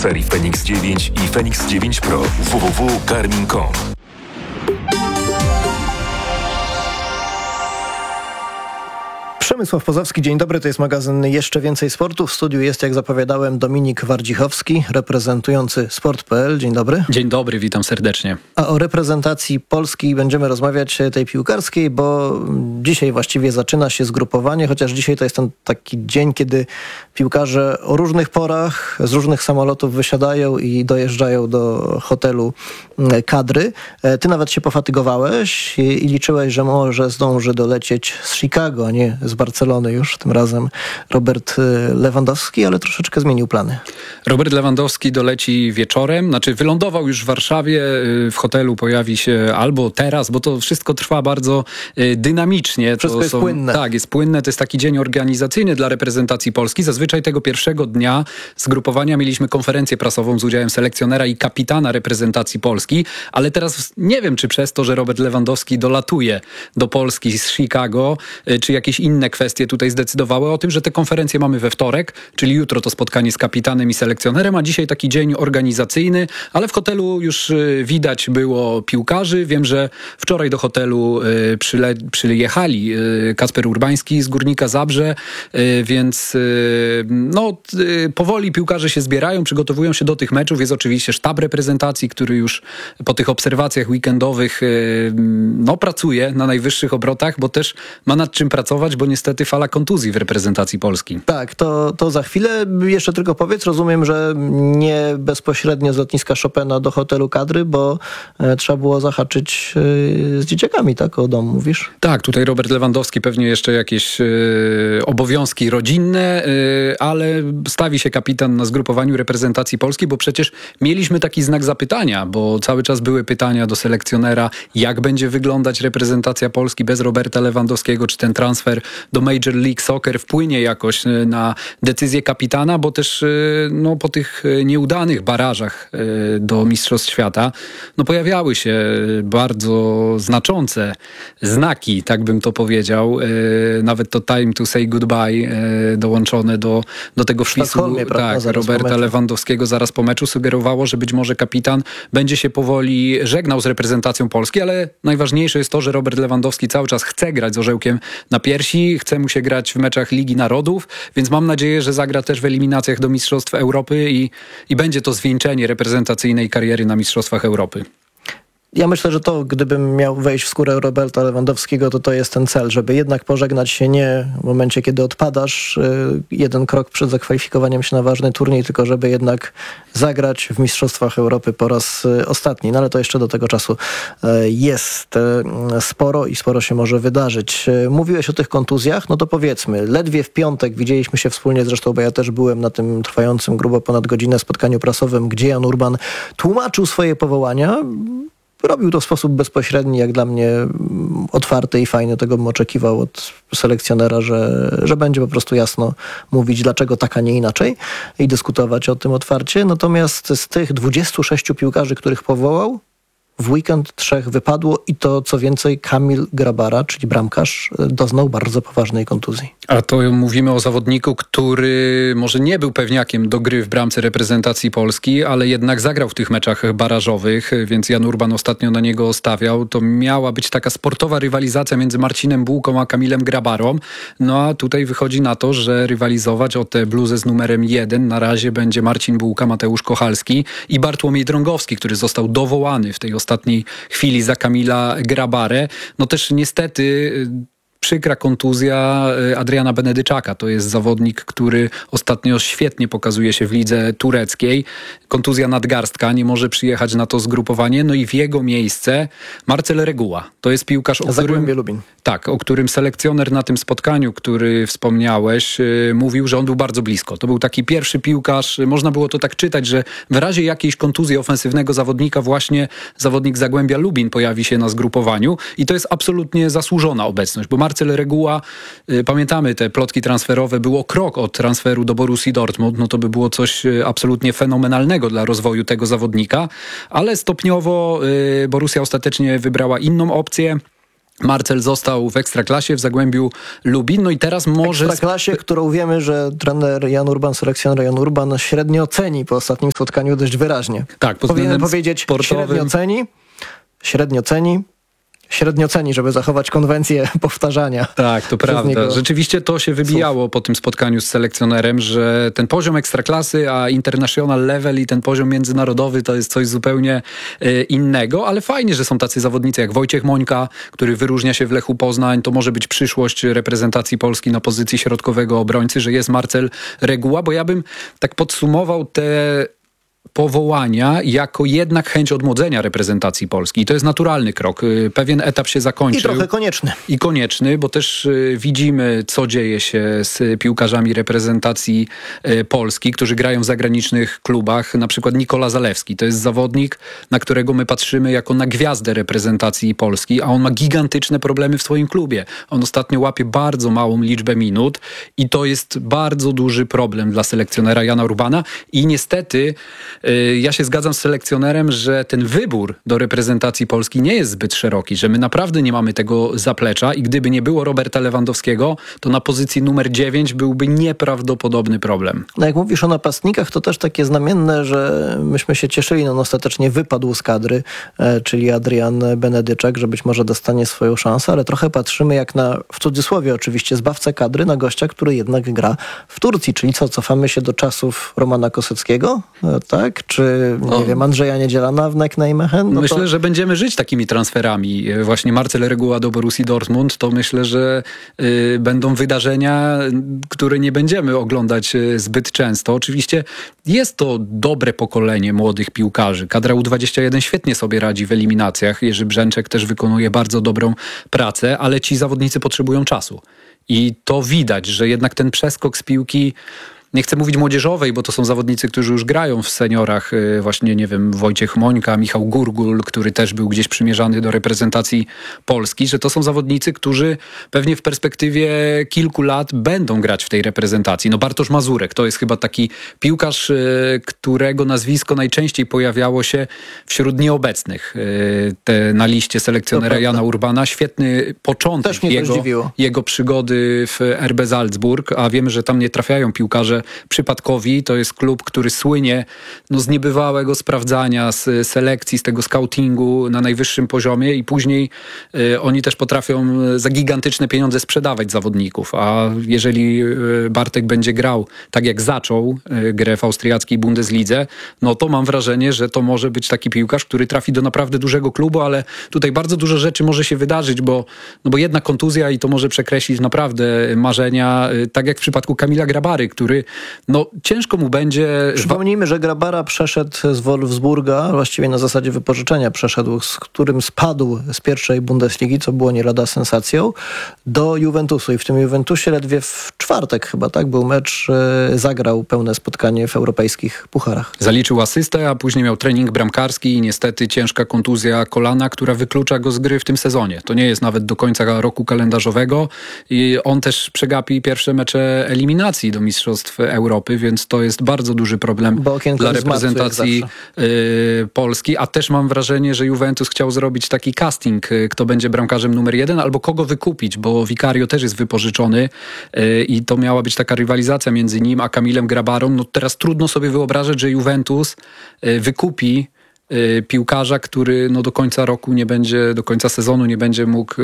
serii Fenix 9 i Fenix 9 Pro. www.garmin.com. Przemysław Pozowski, dzień dobry, to jest magazyn Jeszcze Więcej Sportu. W studiu jest, jak zapowiadałem, Dominik Wardzichowski, reprezentujący Sport.pl. Dzień dobry. Dzień dobry, witam serdecznie. A o reprezentacji Polski będziemy rozmawiać, tej piłkarskiej, bo dzisiaj właściwie zaczyna się zgrupowanie, chociaż dzisiaj to jest ten taki dzień, kiedy piłkarze o różnych porach z różnych samolotów wysiadają i dojeżdżają do hotelu kadry. Ty nawet się pofatygowałeś i liczyłeś, że może zdąży dolecieć z Chicago, a nie z Barcelony już, tym razem Robert Lewandowski, ale troszeczkę zmienił plany. Robert Lewandowski doleci wieczorem, wylądował już w Warszawie, w hotelu pojawi się albo teraz, bo to wszystko trwa bardzo dynamicznie. Wszystko jest płynne. Tak, jest płynne, to jest taki dzień organizacyjny dla reprezentacji Polski. Zazwyczaj tego pierwszego dnia zgrupowania mieliśmy konferencję prasową z udziałem selekcjonera i kapitana reprezentacji Polski, ale teraz nie wiem, czy przez to, że Robert Lewandowski dolatuje do Polski z Chicago, czy jakieś inne kwestie tutaj zdecydowały o tym, że te konferencje mamy we wtorek, czyli jutro to spotkanie z kapitanem i selekcjonerem, a dzisiaj taki dzień organizacyjny, ale w hotelu już widać było piłkarzy. Wiem, że wczoraj do hotelu przyjechali Kacper Urbański z Górnika Zabrze, więc powoli piłkarze się zbierają, przygotowują się do tych meczów. Jest oczywiście sztab reprezentacji, który już po tych obserwacjach weekendowych pracuje na najwyższych obrotach, bo też ma nad czym pracować, bo niestety fala kontuzji w reprezentacji Polski. Tak, to za chwilę. Jeszcze tylko powiedz, rozumiem, że nie bezpośrednio z lotniska Chopina do hotelu kadry, bo trzeba było zahaczyć z dzieciakami, tak, o dom, mówisz? Tak, tutaj Robert Lewandowski pewnie jeszcze jakieś obowiązki rodzinne, ale stawi się kapitan na zgrupowaniu reprezentacji Polski, bo przecież mieliśmy taki znak zapytania, bo cały czas były pytania do selekcjonera, jak będzie wyglądać reprezentacja Polski bez Roberta Lewandowskiego, czy ten transfer do Major League Soccer wpłynie jakoś na decyzję kapitana, bo też po tych nieudanych barażach do Mistrzostw Świata pojawiały się bardzo znaczące znaki, tak bym to powiedział. Nawet to time to say goodbye dołączone do tego wpisu Roberta Lewandowskiego zaraz po meczu sugerowało, że być może kapitan będzie się powoli żegnał z reprezentacją Polski, ale najważniejsze jest to, że Robert Lewandowski cały czas chce grać z orzełkiem na piersi, chce mu się grać w meczach Ligi Narodów, więc mam nadzieję, że zagra też w eliminacjach do Mistrzostw Europy i będzie to zwieńczenie reprezentacyjnej kariery na Mistrzostwach Europy. Ja myślę, że to, gdybym miał wejść w skórę Roberta Lewandowskiego, to jest ten cel, żeby jednak pożegnać się nie w momencie, kiedy odpadasz jeden krok przed zakwalifikowaniem się na ważny turniej, tylko żeby jednak zagrać w Mistrzostwach Europy po raz ostatni. No ale to jeszcze do tego czasu jest sporo i sporo się może wydarzyć. Mówiłeś o tych kontuzjach, to powiedzmy, ledwie w piątek widzieliśmy się wspólnie, zresztą, bo ja też byłem na tym trwającym grubo ponad godzinę spotkaniu prasowym, gdzie Jan Urban tłumaczył swoje powołania. Robił to w sposób bezpośredni, jak dla mnie otwarty i fajny. Tego bym oczekiwał od selekcjonera, że będzie po prostu jasno mówić, dlaczego tak, a nie inaczej i dyskutować o tym otwarcie. Natomiast z tych 26 piłkarzy, których powołał, w weekend 3 wypadło i to, co więcej, Kamil Grabara, czyli bramkarz, doznał bardzo poważnej kontuzji. A to mówimy o zawodniku, który może nie był pewniakiem do gry w bramce reprezentacji Polski, ale jednak zagrał w tych meczach barażowych, więc Jan Urban ostatnio na niego stawiał. To miała być taka sportowa rywalizacja między Marcinem Bułką a Kamilem Grabarą. A tutaj wychodzi na to, że rywalizować o tę bluzę z numerem 1 na razie będzie Marcin Bułka, Mateusz Kochalski i Bartłomiej Drągowski, który został dowołany w tej ostatniej chwili za Kamila Grabarę. Też niestety przykra kontuzja Adriana Benedyczaka. To jest zawodnik, który ostatnio świetnie pokazuje się w lidze tureckiej. Kontuzja nadgarstka, nie może przyjechać na to zgrupowanie. I w jego miejsce Marcel Reguła. To jest piłkarz, Zagłębie Lubin. Tak, o którym selekcjoner na tym spotkaniu, który wspomniałeś, mówił, że on był bardzo blisko. To był taki pierwszy piłkarz, można było to tak czytać, że w razie jakiejś kontuzji ofensywnego zawodnika właśnie zawodnik Zagłębia Lubin pojawi się na zgrupowaniu i to jest absolutnie zasłużona obecność, bo Marcel Reguła, pamiętamy te plotki transferowe, było krok od transferu do Borussii Dortmund, to by było coś absolutnie fenomenalnego dla rozwoju tego zawodnika, ale stopniowo Borussia ostatecznie wybrała inną opcję. Marcel został w Ekstraklasie w Zagłębiu Lubin, no i teraz może... Ekstraklasie, którą wiemy, że trener Jan Urban, selekcjoner Jan Urban średnio ceni po ostatnim spotkaniu dość wyraźnie. Tak, powinien powiedzieć sportowym... średnio ceni, żeby zachować konwencję powtarzania. Tak, to prawda. Niego... Rzeczywiście to się wybijało po tym spotkaniu z selekcjonerem, że ten poziom ekstraklasy, a international level i ten poziom międzynarodowy to jest coś zupełnie innego, ale fajnie, że są tacy zawodnicy jak Wojciech Mońka, który wyróżnia się w Lechu Poznań. To może być przyszłość reprezentacji Polski na pozycji środkowego obrońcy, że jest Marcel Reguła, bo ja bym tak podsumował te powołania jako jednak chęć odmłodzenia reprezentacji Polski. I to jest naturalny krok. Pewien etap się zakończył. I trochę konieczny. I konieczny, bo też widzimy, co dzieje się z piłkarzami reprezentacji Polski, którzy grają w zagranicznych klubach. Na przykład Nikola Zalewski. To jest zawodnik, na którego my patrzymy jako na gwiazdę reprezentacji Polski, a on ma gigantyczne problemy w swoim klubie. On ostatnio łapie bardzo małą liczbę minut i to jest bardzo duży problem dla selekcjonera Jana Urbana i niestety ja się zgadzam z selekcjonerem, że ten wybór do reprezentacji Polski nie jest zbyt szeroki, że my naprawdę nie mamy tego zaplecza i gdyby nie było Roberta Lewandowskiego, to na pozycji numer 9 byłby nieprawdopodobny problem. No jak mówisz o napastnikach, to też takie znamienne, że myśmy się cieszyli, on ostatecznie wypadł z kadry, czyli Adrian Benedyczek, że być może dostanie swoją szansę, ale trochę patrzymy jak na, w cudzysłowie oczywiście, zbawcę kadry, na gościa, który jednak gra w Turcji, czyli co, cofamy się do czasów Romana Koseckiego, tak? Czy, nie wiem, Andrzeja Niedzielana w Nek Nijmegen? Myślę, że będziemy żyć takimi transferami. Właśnie Marcel Reguła do Borussii Dortmund, to myślę, że będą wydarzenia, które nie będziemy oglądać zbyt często. Oczywiście jest to dobre pokolenie młodych piłkarzy. Kadra U21 świetnie sobie radzi w eliminacjach. Jerzy Brzęczek też wykonuje bardzo dobrą pracę, ale ci zawodnicy potrzebują czasu. I to widać, że jednak ten przeskok z piłki, nie chcę mówić młodzieżowej, bo to są zawodnicy, którzy już grają w seniorach. Właśnie, nie wiem, Wojciech Mońka, Michał Gurgul, który też był gdzieś przymierzany do reprezentacji Polski, że to są zawodnicy, którzy pewnie w perspektywie kilku lat będą grać w tej reprezentacji. No Bartosz Mazurek to jest chyba taki piłkarz, którego nazwisko najczęściej pojawiało się wśród nieobecnych na liście selekcjonera Jana Urbana. Świetny początek jego przygody w RB Salzburg, a wiemy, że tam nie trafiają piłkarze przypadkowi. To jest klub, który słynie z niebywałego sprawdzania, z selekcji, z tego scoutingu na najwyższym poziomie i później oni też potrafią za gigantyczne pieniądze sprzedawać zawodników. A jeżeli Bartek będzie grał tak jak zaczął grę w austriackiej Bundeslidze, no to mam wrażenie, że to może być taki piłkarz, który trafi do naprawdę dużego klubu, ale tutaj bardzo dużo rzeczy może się wydarzyć, bo jedna kontuzja i to może przekreślić naprawdę marzenia, tak jak w przypadku Kamila Grabary, który ciężko mu będzie... Przypomnijmy, że Grabara przeszedł z Wolfsburga, właściwie na zasadzie wypożyczenia przeszedł, z którym spadł z pierwszej Bundesligi, co było nie lada sensacją, do Juventusu i w tym Juventusie ledwie w czwartek chyba, tak, był mecz, zagrał pełne spotkanie w europejskich pucharach. Zaliczył asystę, a później miał trening bramkarski i niestety ciężka kontuzja kolana, która wyklucza go z gry w tym sezonie. To nie jest nawet do końca roku kalendarzowego i on też przegapi pierwsze mecze eliminacji do Mistrzostw Europy, więc to jest bardzo duży problem dla reprezentacji Polski, a też mam wrażenie, że Juventus chciał zrobić taki casting, kto będzie bramkarzem numer 1 albo kogo wykupić, bo Vicario też jest wypożyczony i to miała być taka rywalizacja między nim a Kamilem Grabarą. No teraz trudno sobie wyobrazić, że Juventus wykupi piłkarza, który do końca roku nie będzie, do końca sezonu nie będzie mógł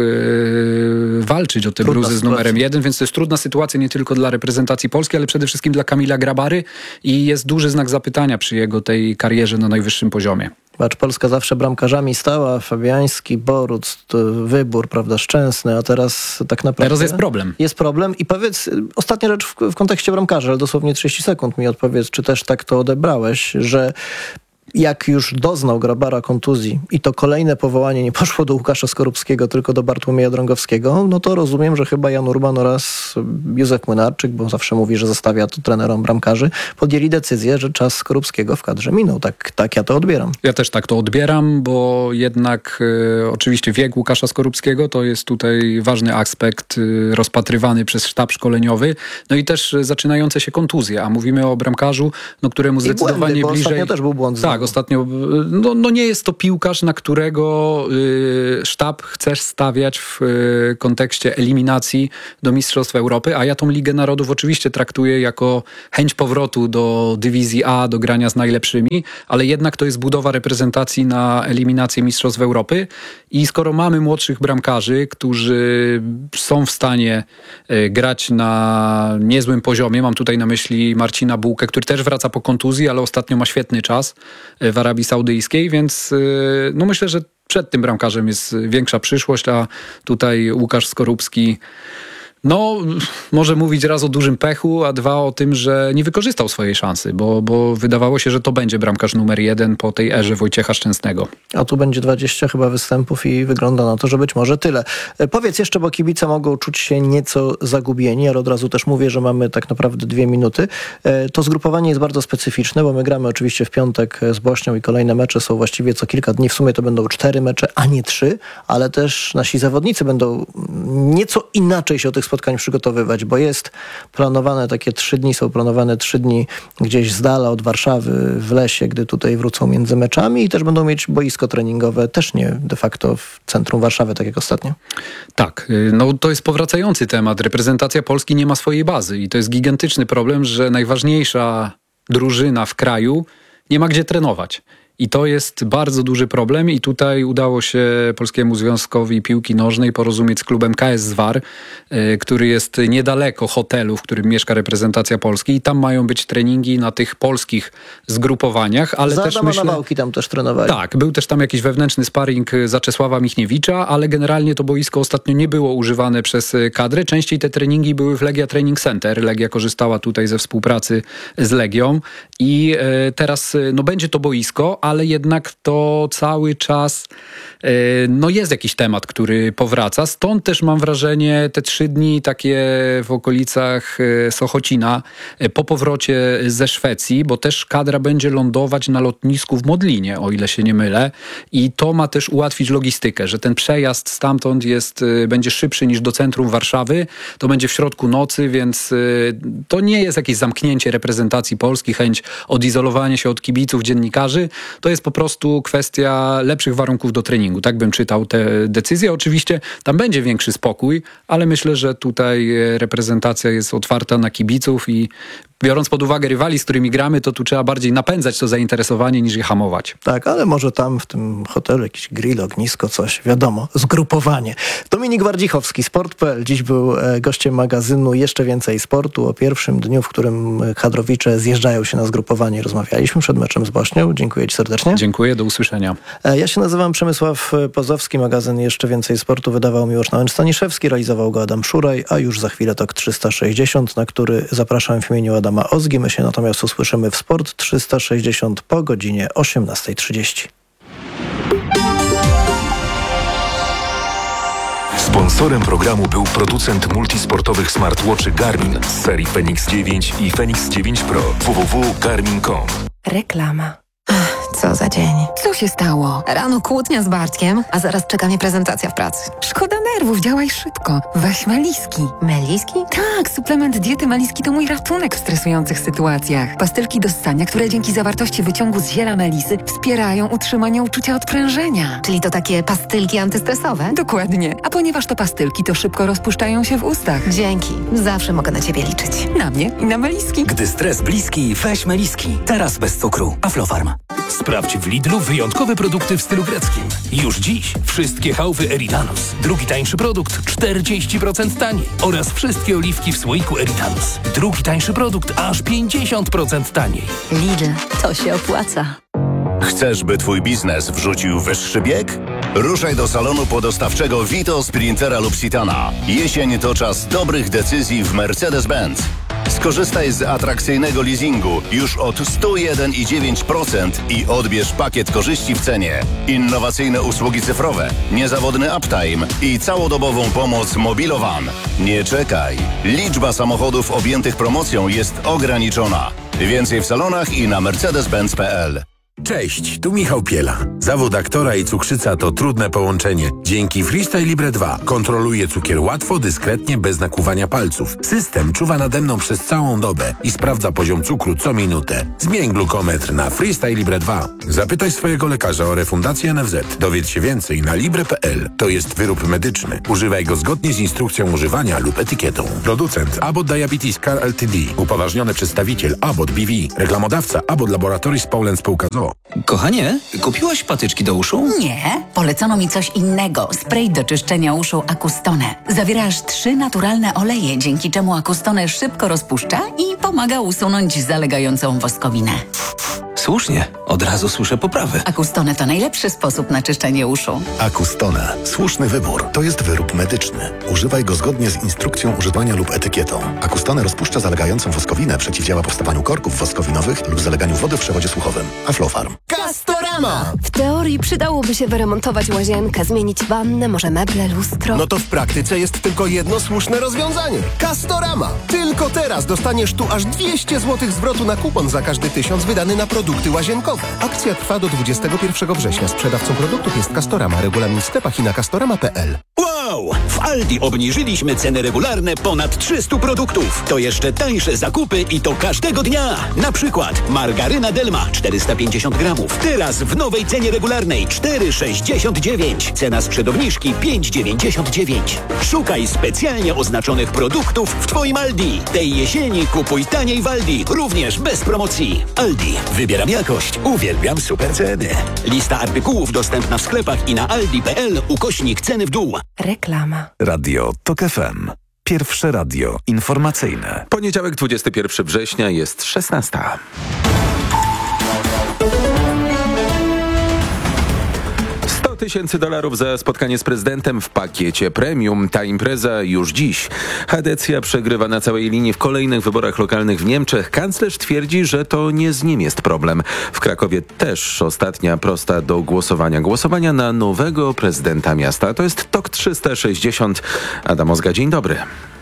walczyć o te bluzy z numerem 1, więc to jest trudna sytuacja nie tylko dla reprezentacji Polski, ale przede wszystkim dla Kamila Grabary i jest duży znak zapytania przy jego tej karierze na najwyższym poziomie. Patrz, Polska zawsze bramkarzami stała, Fabiański, Boruc, wybór, prawda, Szczęsny, a teraz tak naprawdę... Teraz jest problem. Jest problem i powiedz, ostatnia rzecz w kontekście bramkarza, ale dosłownie 30 sekund mi odpowiedz, czy też tak to odebrałeś, że jak już doznał Grabara kontuzji i to kolejne powołanie nie poszło do Łukasza Skorupskiego, tylko do Bartłomieja Drągowskiego, no to rozumiem, że chyba Jan Urban oraz Józef Młynarczyk, bo zawsze mówi, że zostawia to trenerom bramkarzy, podjęli decyzję, że czas Skorupskiego w kadrze minął. Tak ja to odbieram. Ja też tak to odbieram, bo jednak oczywiście wiek Łukasza Skorupskiego to jest tutaj ważny aspekt rozpatrywany przez sztab szkoleniowy, no i też zaczynające się kontuzje, a mówimy o bramkarzu, któremu zdecydowanie błędy, bliżej... Ostatnio też był błąd. Tak, Tak, ostatnio, no nie jest to piłkarz, na którego sztab chcesz stawiać w kontekście eliminacji do Mistrzostw Europy, a ja tą Ligę Narodów oczywiście traktuję jako chęć powrotu do dywizji A, do grania z najlepszymi, ale jednak to jest budowa reprezentacji na eliminację Mistrzostw Europy i skoro mamy młodszych bramkarzy, którzy są w stanie grać na niezłym poziomie, mam tutaj na myśli Marcina Bułkę, który też wraca po kontuzji, ale ostatnio ma świetny czas w Arabii Saudyjskiej, więc no myślę, że przed tym bramkarzem jest większa przyszłość, a tutaj Łukasz Skorupski może mówić raz o dużym pechu, a dwa o tym, że nie wykorzystał swojej szansy, bo wydawało się, że to będzie bramkarz numer 1 po tej erze Wojciecha Szczęsnego. A tu będzie 20 chyba występów i wygląda na to, że być może tyle. Powiedz jeszcze, bo kibice mogą czuć się nieco zagubieni, ale od razu też mówię, że mamy tak naprawdę 2 minuty. To zgrupowanie jest bardzo specyficzne, bo my gramy oczywiście w piątek z Bośnią i kolejne mecze są właściwie co kilka dni. W sumie to będą 4 mecze, a nie 3, ale też nasi zawodnicy będą nieco inaczej się o tych spotkań przygotowywać, bo jest planowane takie 3 dni, są planowane 3 dni gdzieś z dala od Warszawy, w lesie, gdy tutaj wrócą między meczami i też będą mieć boisko treningowe, też nie de facto w centrum Warszawy, tak jak ostatnio. Tak, to jest powracający temat. Reprezentacja Polski nie ma swojej bazy i to jest gigantyczny problem, że najważniejsza drużyna w kraju nie ma gdzie trenować. I to jest bardzo duży problem i tutaj udało się Polskiemu Związkowi Piłki Nożnej porozumieć z klubem KS Zwar, który jest niedaleko hotelu, w którym mieszka reprezentacja Polski i tam mają być treningi na tych polskich zgrupowaniach, ale za też Adama myślę... Nawałki tam też trenowali. Tak, był też tam jakiś wewnętrzny sparring za Czesława Michniewicza, ale generalnie to boisko ostatnio nie było używane przez kadrę. Częściej te treningi były w Legia Training Center. Legia korzystała tutaj ze współpracy z Legią i teraz będzie to boisko, ale jednak to cały czas jest jakiś temat, który powraca. Stąd też mam wrażenie te 3 dni takie w okolicach Sochocina po powrocie ze Szwecji, bo też kadra będzie lądować na lotnisku w Modlinie, o ile się nie mylę. I to ma też ułatwić logistykę, że ten przejazd stamtąd będzie szybszy niż do centrum Warszawy. To będzie w środku nocy, więc to nie jest jakieś zamknięcie reprezentacji Polski, chęć odizolowania się od kibiców, dziennikarzy. To jest po prostu kwestia lepszych warunków do treningu. Tak bym czytał tę decyzję. Oczywiście tam będzie większy spokój, ale myślę, że tutaj reprezentacja jest otwarta na kibiców i biorąc pod uwagę rywali, z którymi gramy, to tu trzeba bardziej napędzać to zainteresowanie niż je hamować. Tak, ale może tam w tym hotelu jakiś grill, ognisko, coś, wiadomo, zgrupowanie. Dominik Wardzichowski, Sport.pl, dziś był gościem magazynu Jeszcze Więcej Sportu. O pierwszym dniu, w którym kadrowicze zjeżdżają się na zgrupowanie, rozmawialiśmy przed meczem z Bośnią. Dziękuję Ci serdecznie. Dziękuję, do usłyszenia. Ja się nazywam Przemysław Pozowski, magazyn Jeszcze Więcej Sportu wydawał Miłosz Nałęcz-Staniszewski, realizował go Adam Szuraj, a już za chwilę TOK 360, na który zapraszam w imieniu Adama Ozgi. My się natomiast usłyszymy w Sport 360 po godzinie 18:30. Sponsorem programu był producent multisportowych smartwatchy Garmin z serii Fenix 9 i Fenix 9 Pro. www.garmin.com. Reklama. Co za dzień. Co się stało? Rano kłótnia z Bartkiem, a zaraz czeka mnie prezentacja w pracy. Szkoda nerwów, działaj szybko. Weź Meliski. Meliski? Tak, suplement diety Meliski to mój ratunek w stresujących sytuacjach. Pastylki do ssania, które dzięki zawartości wyciągu z ziela melisy wspierają utrzymanie uczucia odprężenia. Czyli to takie pastylki antystresowe? Dokładnie. A ponieważ to pastylki, to szybko rozpuszczają się w ustach. Dzięki. Zawsze mogę na Ciebie liczyć. Na mnie i na Meliski. Gdy stres bliski, weź Meliski. Teraz bez cukru. Aflofarm. Sprawdź w Lidlu wyjątkowe produkty w stylu greckim. Już dziś wszystkie chałwy Eridanus. Drugi tańszy produkt 40% taniej. Oraz wszystkie oliwki w słoiku Eridanus. Drugi tańszy produkt aż 50% taniej. Lidl, to się opłaca. Chcesz, by twój biznes wrzucił wyższy bieg? Ruszaj do salonu podostawczego Vito, Sprintera lub Citana. Jesień to czas dobrych decyzji w Mercedes-Benz. Skorzystaj z atrakcyjnego leasingu już od 101,9% i odbierz pakiet korzyści w cenie. Innowacyjne usługi cyfrowe, niezawodny uptime i całodobową pomoc Mobilowan. Nie czekaj. Liczba samochodów objętych promocją jest ograniczona. Więcej w salonach i na mercedes-benz.pl. Cześć, tu Michał Piela. Zawód aktora i cukrzyca to trudne połączenie. Dzięki Freestyle Libre 2 kontroluję cukier łatwo, dyskretnie, bez nakłuwania palców. System czuwa nade mną przez całą dobę i sprawdza poziom cukru co minutę. Zmień glukometr na Freestyle Libre 2. Zapytaj swojego lekarza o refundację NFZ. Dowiedz się więcej na libre.pl. To jest wyrób medyczny. Używaj go zgodnie z instrukcją używania lub etykietą. Producent Abbott Diabetes Care Ltd. Upoważniony przedstawiciel Abbott BV. Reklamodawca Abbott Laboratories Poland Spółka z.o.o. Kochanie, kupiłaś patyczki do uszu? Nie, polecono mi coś innego. Spray do czyszczenia uszu Acustone. Zawiera aż 3 naturalne oleje, dzięki czemu Acustone szybko rozpuszcza i pomaga usunąć zalegającą woskowinę. Słusznie, od razu słyszę poprawy. Acustone to najlepszy sposób na czyszczenie uszu. Acustone. Słuszny wybór. To jest wyrób medyczny. Używaj go zgodnie z instrukcją używania lub etykietą. Acustone rozpuszcza zalegającą woskowinę, przeciwdziała powstawaniu korków woskowinowych lub zaleganiu wody w przewodzie słuchowym. Aflofarm. Castorama! W teorii przydałoby się wyremontować łazienkę, zmienić wannę, może meble, lustro. No to w praktyce jest tylko jedno słuszne rozwiązanie. Castorama! Tylko teraz dostaniesz tu aż 200 zł zwrotu na kupon za każdy 1000 wydany na produkty łazienkowe. Akcja trwa do 21 września. Sprzedawcą produktów jest Castorama. Regulamin w sklepach i na castorama.pl. Wow! W Aldi obniżyliśmy ceny regularne ponad 300 produktów. To jeszcze tańsze zakupy i to każdego dnia. Na przykład margaryna Delma 450 gramów. Teraz w nowej cenie regularnej 4,69. Cena sprzed obniżki 5,99. Szukaj specjalnie oznaczonych produktów w Twoim Aldi. Tej jesieni kupuj taniej w Aldi. Również bez promocji. Aldi. Wybieram jakość. Uwielbiam super ceny. Lista artykułów dostępna w sklepach i na aldi.pl/ceny w dół. Reklama. Radio TOK FM. Pierwsze radio informacyjne. Poniedziałek, 21 września, jest 16. $100,000 za spotkanie z prezydentem w pakiecie premium. Ta impreza już dziś. Hadecja przegrywa na całej linii w kolejnych wyborach lokalnych w Niemczech. Kanclerz twierdzi, że to nie z nim jest problem. W Krakowie też ostatnia prosta do głosowania. Głosowania na nowego prezydenta miasta. To jest TOK 360. Adam Ozga, dzień dobry.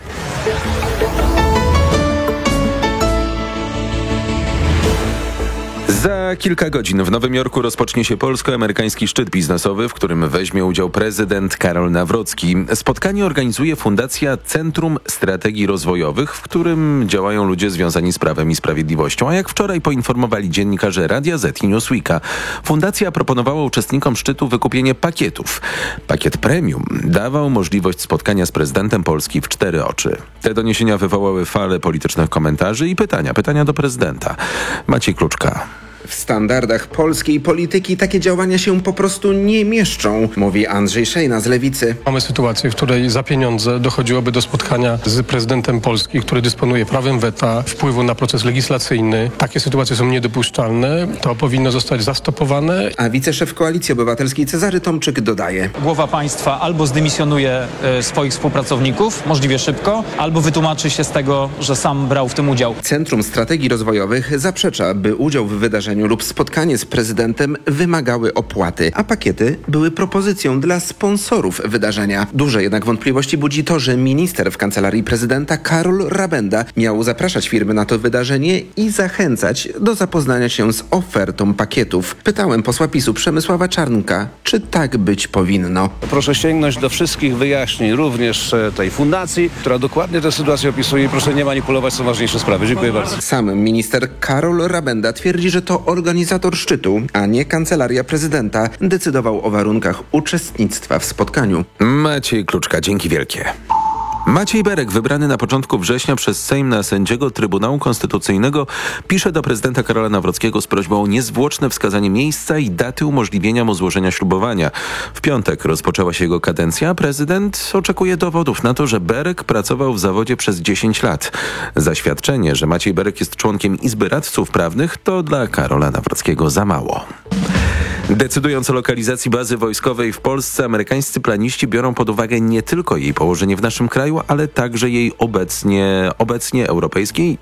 Za kilka godzin w Nowym Jorku rozpocznie się polsko-amerykański szczyt biznesowy, w którym weźmie udział prezydent Karol Nawrocki. Spotkanie organizuje Fundacja Centrum Strategii Rozwojowych, w którym działają ludzie związani z Prawem i Sprawiedliwością. A jak wczoraj poinformowali dziennikarze Radia Z i Newsweeka, fundacja proponowała uczestnikom szczytu wykupienie pakietów. Pakiet premium dawał możliwość spotkania z prezydentem Polski w 4 oczy. Te doniesienia wywołały falę politycznych komentarzy i pytania do prezydenta. Maciej Kluczka. W standardach polskiej polityki takie działania się po prostu nie mieszczą, mówi Andrzej Szejna z Lewicy. Mamy sytuację, w której za pieniądze dochodziłoby do spotkania z prezydentem Polski, który dysponuje prawem weta, wpływu na proces legislacyjny. Takie sytuacje są niedopuszczalne. To powinno zostać zastopowane. A wiceszef Koalicji Obywatelskiej Cezary Tomczyk dodaje. Głowa państwa albo zdymisjonuje swoich współpracowników, możliwie szybko, albo wytłumaczy się z tego, że sam brał w tym udział. Centrum Strategii Rozwojowych zaprzecza, by udział w wydarzeniu lub spotkanie z prezydentem wymagały opłaty, a pakiety były propozycją dla sponsorów wydarzenia. Duże jednak wątpliwości budzi to, że minister w kancelarii prezydenta Karol Rabenda miał zapraszać firmy na to wydarzenie i zachęcać do zapoznania się z ofertą pakietów. Pytałem posła PiS-u Przemysława Czarnka, czy tak być powinno. Proszę sięgnąć do wszystkich wyjaśnień, również tej fundacji, która dokładnie tę sytuację opisuje i proszę nie manipulować, są ważniejsze sprawy. Dziękuję bardzo. Sam minister Karol Rabenda twierdzi, że to organizator szczytu, a nie kancelaria prezydenta, decydował o warunkach uczestnictwa w spotkaniu. Maciej Kluczka, dzięki wielkie. Maciej Berek, wybrany na początku września przez Sejm na sędziego Trybunału Konstytucyjnego, pisze do prezydenta Karola Nawrockiego z prośbą o niezwłoczne wskazanie miejsca i daty umożliwienia mu złożenia ślubowania. W piątek rozpoczęła się jego kadencja, a prezydent oczekuje dowodów na to, że Berek pracował w zawodzie przez 10 lat. Zaświadczenie, że Maciej Berek jest członkiem Izby Radców Prawnych, to dla Karola Nawrockiego za mało. Decydując o lokalizacji bazy wojskowej w Polsce, amerykańscy planiści biorą pod uwagę nie tylko jej położenie w naszym kraju, ale także jej obecnie europejskiej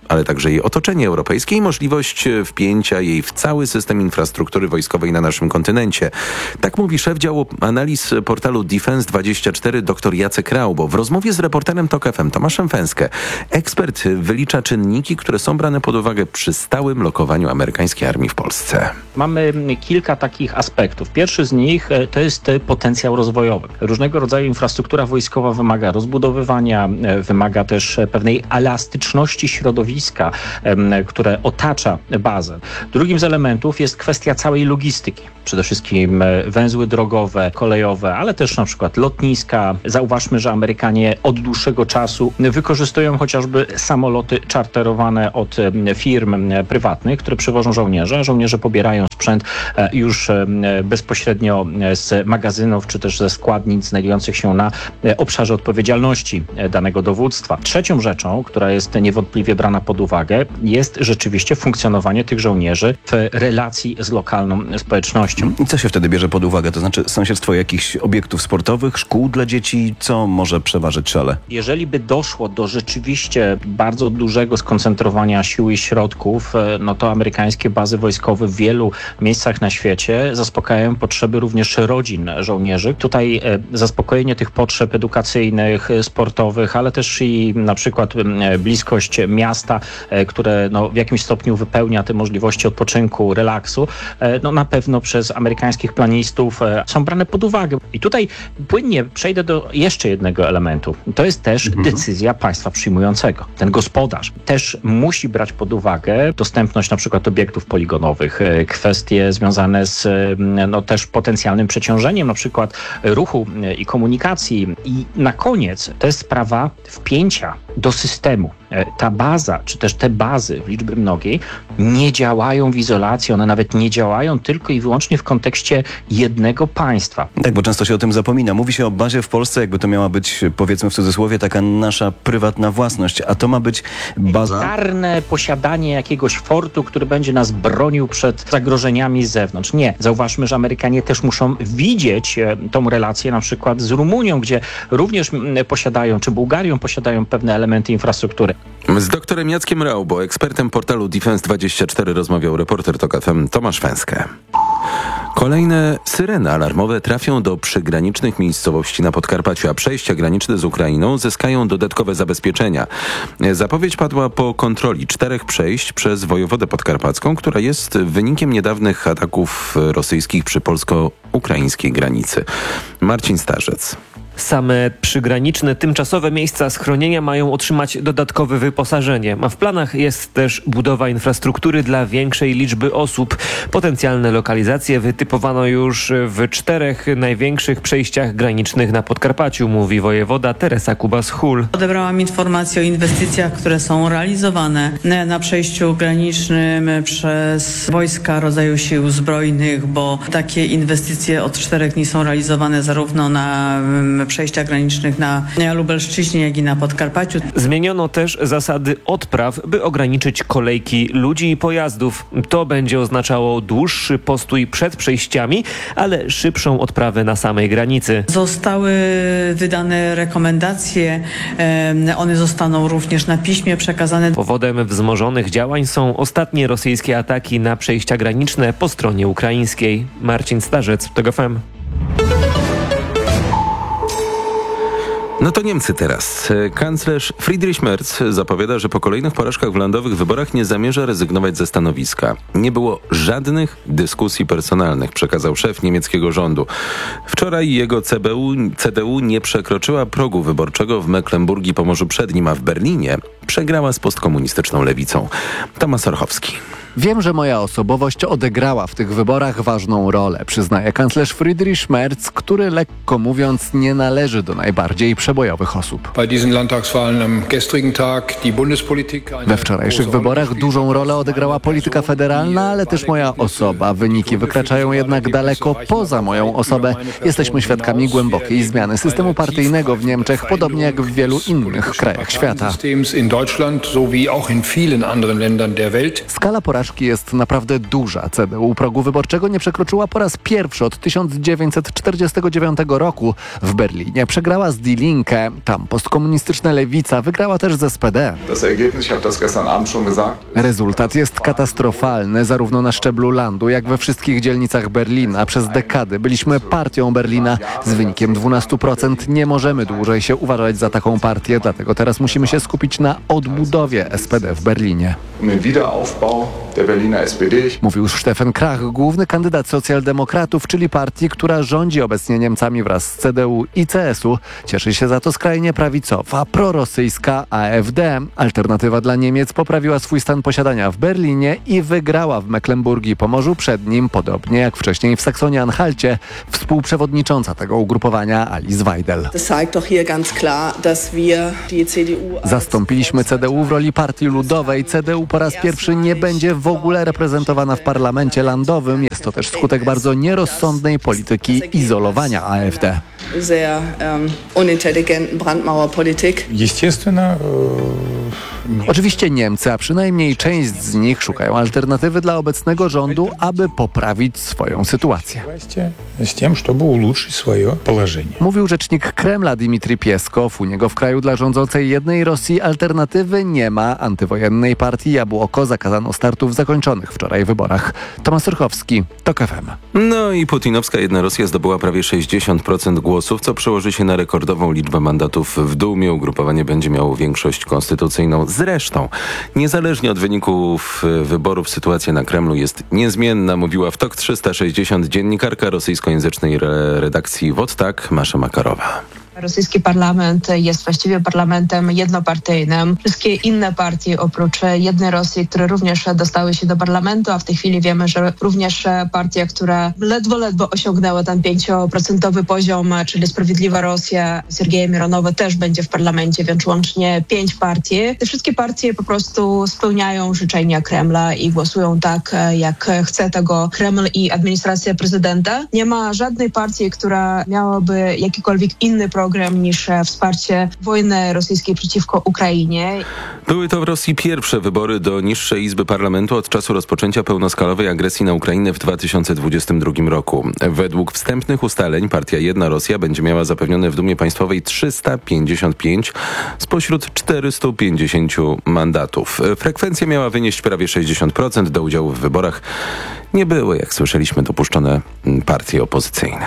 ale także jej otoczenie europejskie i możliwość wpięcia jej w cały system infrastruktury wojskowej na naszym kontynencie. Tak mówi szef działu analiz portalu Defense24 dr Jacek Raubo w rozmowie z reporterem TOK FM Tomaszem Fęskę. Ekspert wylicza czynniki, które są brane pod uwagę przy stałym lokowaniu amerykańskiej armii w Polsce. Mamy kilka takich aspektów. Pierwszy z nich to jest potencjał rozwojowy. Różnego rodzaju infrastruktura wojskowa wymaga rozbudowywania, wymaga też pewnej elastyczności środowiska, które otacza bazę. Drugim z elementów jest kwestia całej logistyki. Przede wszystkim węzły drogowe, kolejowe, ale też na przykład lotniska. Zauważmy, że Amerykanie od dłuższego czasu wykorzystują chociażby samoloty czarterowane od firm prywatnych, które przywożą żołnierze. Żołnierze pobierają sprzęt już bezpośrednio z magazynów, czy też ze składnic znajdujących się na obszarze odpowiedzialności danego dowództwa. Trzecią rzeczą, która jest niewątpliwie brana pod uwagę, jest rzeczywiście funkcjonowanie tych żołnierzy w relacji z lokalną społecznością. I co się wtedy bierze pod uwagę? To znaczy sąsiedztwo jakichś obiektów sportowych, szkół dla dzieci? Co może przeważyć szale? Jeżeli by doszło do rzeczywiście bardzo dużego skoncentrowania sił i środków, no to amerykańskie bazy wojskowe w wielu miejscach na świecie zaspokajają potrzeby również rodzin żołnierzy. Tutaj zaspokojenie tych potrzeb edukacyjnych, sportowych, ale też i na przykład bliskość miasta, które w jakimś stopniu wypełnia te możliwości odpoczynku, relaksu, na pewno przez amerykańskich planistów są brane pod uwagę. I tutaj płynnie przejdę do jeszcze jednego elementu. To jest też decyzja państwa przyjmującego. Ten gospodarz też musi brać pod uwagę dostępność na przykład obiektów poligonowych, kwestie związane z też potencjalnym przeciążeniem na przykład ruchu i komunikacji. I na koniec to jest sprawa wpięcia do systemu. Ta baza, czy też te bazy w liczbie mnogiej nie działają w izolacji, one nawet nie działają tylko i wyłącznie w kontekście jednego państwa. Tak, bo często się o tym zapomina. Mówi się o bazie w Polsce, jakby to miała być, powiedzmy w cudzysłowie, taka nasza prywatna własność, a to ma być baza... Militarne posiadanie jakiegoś fortu, który będzie nas bronił przed zagrożeniami z zewnątrz. Nie. Zauważmy, że Amerykanie też muszą widzieć tą relację na przykład z Rumunią, gdzie również posiadają, czy Bułgarią posiadają pewne elementy infrastruktury. Z doktorem Jackiem Raubo, ekspertem portalu Defense24 rozmawiał reporter TOK FM Tomasz Fęskę. Kolejne syreny alarmowe trafią do przygranicznych miejscowości na Podkarpaciu, a przejścia graniczne z Ukrainą zyskają dodatkowe zabezpieczenia. Zapowiedź padła po kontroli 4 przejść przez wojewodę podkarpacką, która jest wynikiem niedawnych ataków rosyjskich przy polsko-ukraińskiej granicy. Marcin Starzec. Same przygraniczne, tymczasowe miejsca schronienia mają otrzymać dodatkowe wyposażenie. A w planach jest też budowa infrastruktury dla większej liczby osób. Potencjalne lokalizacje wytypowano już w 4 największych przejściach granicznych na Podkarpaciu, mówi wojewoda Teresa Kubas-Hul. Odebrałam informację o inwestycjach, które są realizowane na przejściu granicznym przez wojska rodzaju sił zbrojnych, bo takie inwestycje od 4 dni są realizowane zarówno na przejściach granicznych na Lubelszczyźnie, jak i na Podkarpaciu. Zmieniono też zasady odpraw, by ograniczyć kolejki ludzi i pojazdów. To będzie oznaczało dłuższy postój przed przejściami, ale szybszą odprawę na samej granicy. Zostały wydane rekomendacje, one zostaną również na piśmie przekazane. Powodem wzmożonych działań są ostatnie rosyjskie ataki na przejścia graniczne po stronie ukraińskiej. Marcin Starzec, TOK FM. No to Niemcy teraz. Kanclerz Friedrich Merz zapowiada, że po kolejnych porażkach w landowych wyborach nie zamierza rezygnować ze stanowiska. Nie było żadnych dyskusji personalnych, przekazał szef niemieckiego rządu. Wczoraj jego CDU nie przekroczyła progu wyborczego w Mecklenburgii Pomorzu Przednim, a w Berlinie przegrała z postkomunistyczną lewicą. Tomasz Orchowski. Wiem, że moja osobowość odegrała w tych wyborach ważną rolę, przyznaje kanclerz Friedrich Merz, który lekko mówiąc nie należy do najbardziej przebojowych osób. We wczorajszych wyborach dużą rolę odegrała polityka federalna, ale też moja osoba. Wyniki wykraczają jednak daleko poza moją osobę. Jesteśmy świadkami głębokiej zmiany systemu partyjnego w Niemczech, podobnie jak w wielu innych krajach świata. Skala porażek porażki jest naprawdę duża. CDU progu wyborczego nie przekroczyła po raz pierwszy od 1949 roku. W Berlinie przegrała z Die Linke. Tam postkomunistyczna lewica wygrała też z SPD. Rezultat jest katastrofalny zarówno na szczeblu landu, jak we wszystkich dzielnicach Berlina. Przez dekady byliśmy partią Berlina. Z wynikiem 12% nie możemy dłużej się uważać za taką partię, dlatego teraz musimy się skupić na odbudowie SPD w Berlinie. Mówił Stefan Krach, główny kandydat socjaldemokratów, czyli partii, która rządzi obecnie Niemcami wraz z CDU i CSU. Cieszy się za to skrajnie prawicowa, prorosyjska AfD. Alternatywa dla Niemiec poprawiła swój stan posiadania w Berlinie i wygrała w Mecklenburgii Pomorzu. Przed nim, podobnie jak wcześniej w Saksonii-Anhalcie, współprzewodnicząca tego ugrupowania Alice Weidel. Zastąpiliśmy CDU w roli partii ludowej. CDU po raz pierwszy nie będzie w ogóle reprezentowana w parlamencie landowym. Jest to też skutek bardzo nierozsądnej polityki izolowania AfD. Oczywiście Niemcy, a przynajmniej część z nich szukają alternatywy dla obecnego rządu, aby poprawić swoją sytuację. Mówił rzecznik Kremla Dmitrij Pieskow. U niego w kraju dla rządzącej jednej Rosji alternatywy nie ma. Antywojennej partii Jabłoko zakazano startu w zakończonych wczoraj wyborach. Tomasz Surchowski, TOK FM. No i putinowska jedna Rosja zdobyła prawie 60% głosów, co przełoży się na rekordową liczbę mandatów w Dumie. Ugrupowanie będzie miało większość konstytucyjną. Zresztą, niezależnie od wyników wyborów, sytuacja na Kremlu jest niezmienna, mówiła w TOK 360 dziennikarka rosyjskojęzycznej redakcji WOT TAK Masza Makarowa. Rosyjski parlament jest właściwie parlamentem jednopartyjnym. Wszystkie inne partie oprócz jednej Rosji, które również dostały się do parlamentu, a w tej chwili wiemy, że również partia, która ledwo osiągnęła ten 5% poziom, czyli Sprawiedliwa Rosja, Sergeja Mironowa też będzie w parlamencie, więc łącznie 5 partii. Te wszystkie partie po prostu spełniają życzenia Kremla i głosują tak, jak chce tego Kreml i administracja prezydenta. Nie ma żadnej partii, która miałaby jakikolwiek inny program niż wsparcie wojny rosyjskiej przeciwko Ukrainie. Były to w Rosji pierwsze wybory do niższej izby parlamentu od czasu rozpoczęcia pełnoskalowej agresji na Ukrainę w 2022 roku. Według wstępnych ustaleń partia Jedna Rosja będzie miała zapewnione w Dumie Państwowej 355 spośród 450 mandatów. Frekwencja miała wynieść prawie 60%. Do udziału w wyborach nie były, jak słyszeliśmy, dopuszczone partie opozycyjne.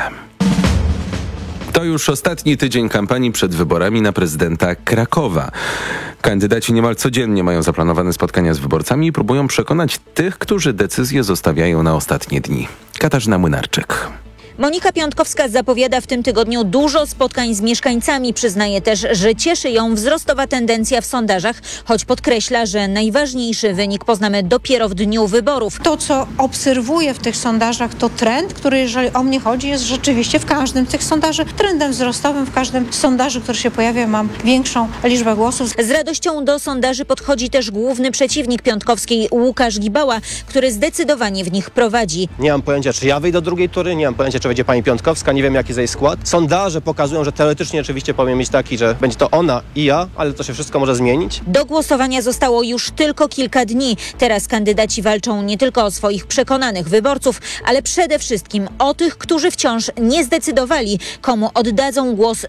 To już ostatni tydzień kampanii przed wyborami na prezydenta Krakowa. Kandydaci niemal codziennie mają zaplanowane spotkania z wyborcami i próbują przekonać tych, którzy decyzje zostawiają na ostatnie dni. Katarzyna Młynarczyk. Monika Piątkowska zapowiada w tym tygodniu dużo spotkań z mieszkańcami. Przyznaje też, że cieszy ją wzrostowa tendencja w sondażach, choć podkreśla, że najważniejszy wynik poznamy dopiero w dniu wyborów. To, co obserwuję w tych sondażach, to trend, który, jeżeli o mnie chodzi, jest rzeczywiście w każdym z tych sondaży trendem wzrostowym. W każdym sondażu, który się pojawia, mam większą liczbę głosów. Z radością do sondaży podchodzi też główny przeciwnik Piątkowskiej, Łukasz Gibała, który zdecydowanie w nich prowadzi. Nie mam pojęcia, czy ja wyjdę do drugiej tury, nie mam pojęcia, czy będzie pani Piątkowska, nie wiem jaki jest jej skład. Sondaże pokazują, że teoretycznie oczywiście powinien mieć taki, że będzie to ona i ja, ale to się wszystko może zmienić. Do głosowania zostało już tylko kilka dni. Teraz kandydaci walczą nie tylko o swoich przekonanych wyborców, ale przede wszystkim o tych, którzy wciąż nie zdecydowali, komu oddadzą głos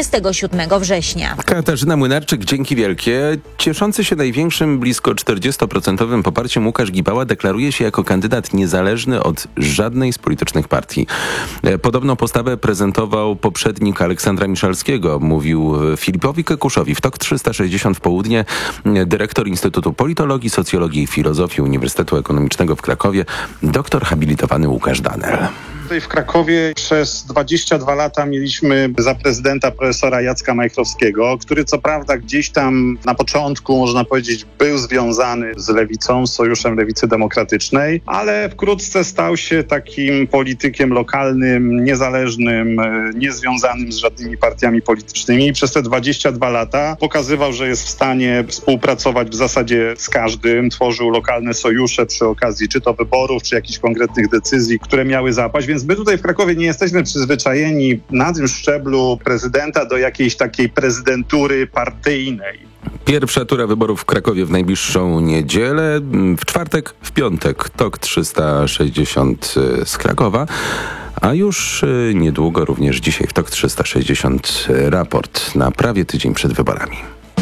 27 września. Katarzyna Młynarczyk, dzięki wielkie. Cieszący się największym, blisko 40% poparciem Łukasz Gibała deklaruje się jako kandydat niezależny od żadnej z politycznych partii. Podobną postawę prezentował poprzednik Aleksandra Miszalskiego, mówił Filipowi Kekuszowi w TOK 360 w południe dyrektor Instytutu Politologii, Socjologii i Filozofii Uniwersytetu Ekonomicznego w Krakowie, doktor habilitowany Łukasz Danel. Tutaj w Krakowie przez 22 lata mieliśmy za prezydenta profesora Jacka Majchrowskiego, który co prawda gdzieś tam na początku, można powiedzieć, był związany z lewicą, z Sojuszem Lewicy Demokratycznej, ale wkrótce stał się takim politykiem lokalnym, niezależnym, niezwiązanym z żadnymi partiami politycznymi i przez te 22 lata pokazywał, że jest w stanie współpracować w zasadzie z każdym, tworzył lokalne sojusze przy okazji czy to wyborów, czy jakichś konkretnych decyzji, które miały zapaść, więc my tutaj w Krakowie nie jesteśmy przyzwyczajeni na tym szczeblu prezydenta do jakiejś takiej prezydentury partyjnej. Pierwsza tura wyborów w Krakowie w najbliższą niedzielę, w czwartek, w piątek TOK 360 z Krakowa, a już niedługo również dzisiaj w TOK 360 raport na prawie tydzień przed wyborami.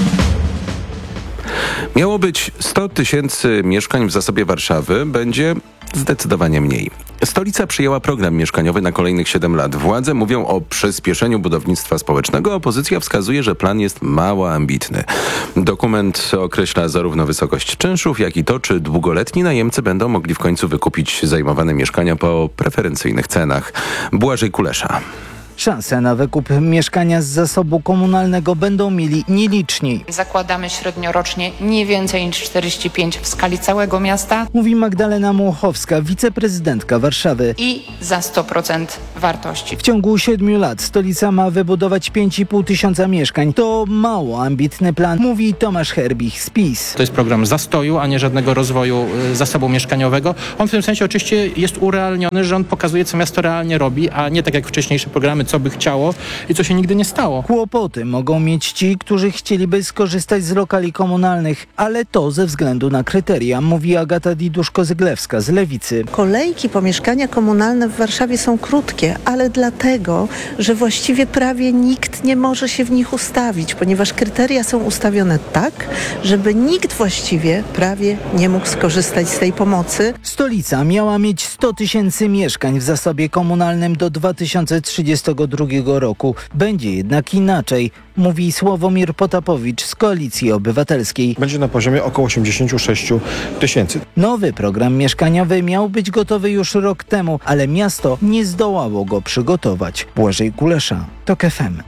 Miało być 100 000 mieszkań w zasobie Warszawy, będzie zdecydowanie mniej. Stolica przyjęła program mieszkaniowy na kolejnych 7 lat. Władze mówią o przyspieszeniu budownictwa społecznego. Opozycja wskazuje, że plan jest mało ambitny. Dokument określa zarówno wysokość czynszów, jak i to, czy długoletni najemcy będą mogli w końcu wykupić zajmowane mieszkania po preferencyjnych cenach. Błażej Kulesza. Szanse na wykup mieszkania z zasobu komunalnego będą mieli nieliczni. Zakładamy średniorocznie nie więcej niż 45 w skali całego miasta. Mówi Magdalena Muchowska, wiceprezydentka Warszawy. I za 100% wartości. W ciągu 7 lat stolica ma wybudować 5,5 tysiąca mieszkań. To mało ambitny plan, mówi Tomasz Herbich z PiS. To jest program zastoju, a nie żadnego rozwoju zasobu mieszkaniowego. On w tym sensie oczywiście jest urealniony, że on pokazuje, co miasto realnie robi, a nie tak jak wcześniejsze programy, co by chciało i co się nigdy nie stało. Kłopoty mogą mieć ci, którzy chcieliby skorzystać z lokali komunalnych, ale to ze względu na kryteria, mówi Agata Diduszko-Zyglewska z Lewicy. Kolejki po mieszkania komunalne w Warszawie są krótkie, ale dlatego, że właściwie prawie nikt nie może się w nich ustawić, ponieważ kryteria są ustawione tak, żeby nikt właściwie prawie nie mógł skorzystać z tej pomocy. Stolica miała mieć 100 000 mieszkań w zasobie komunalnym do 2032 roku. Będzie jednak inaczej, mówi Sławomir Potapowicz z Koalicji Obywatelskiej. Będzie na poziomie około 86 000. Nowy program mieszkaniowy miał być gotowy już rok temu, ale miasto nie zdołało go przygotować. Błażej Kulesza, TOK FM.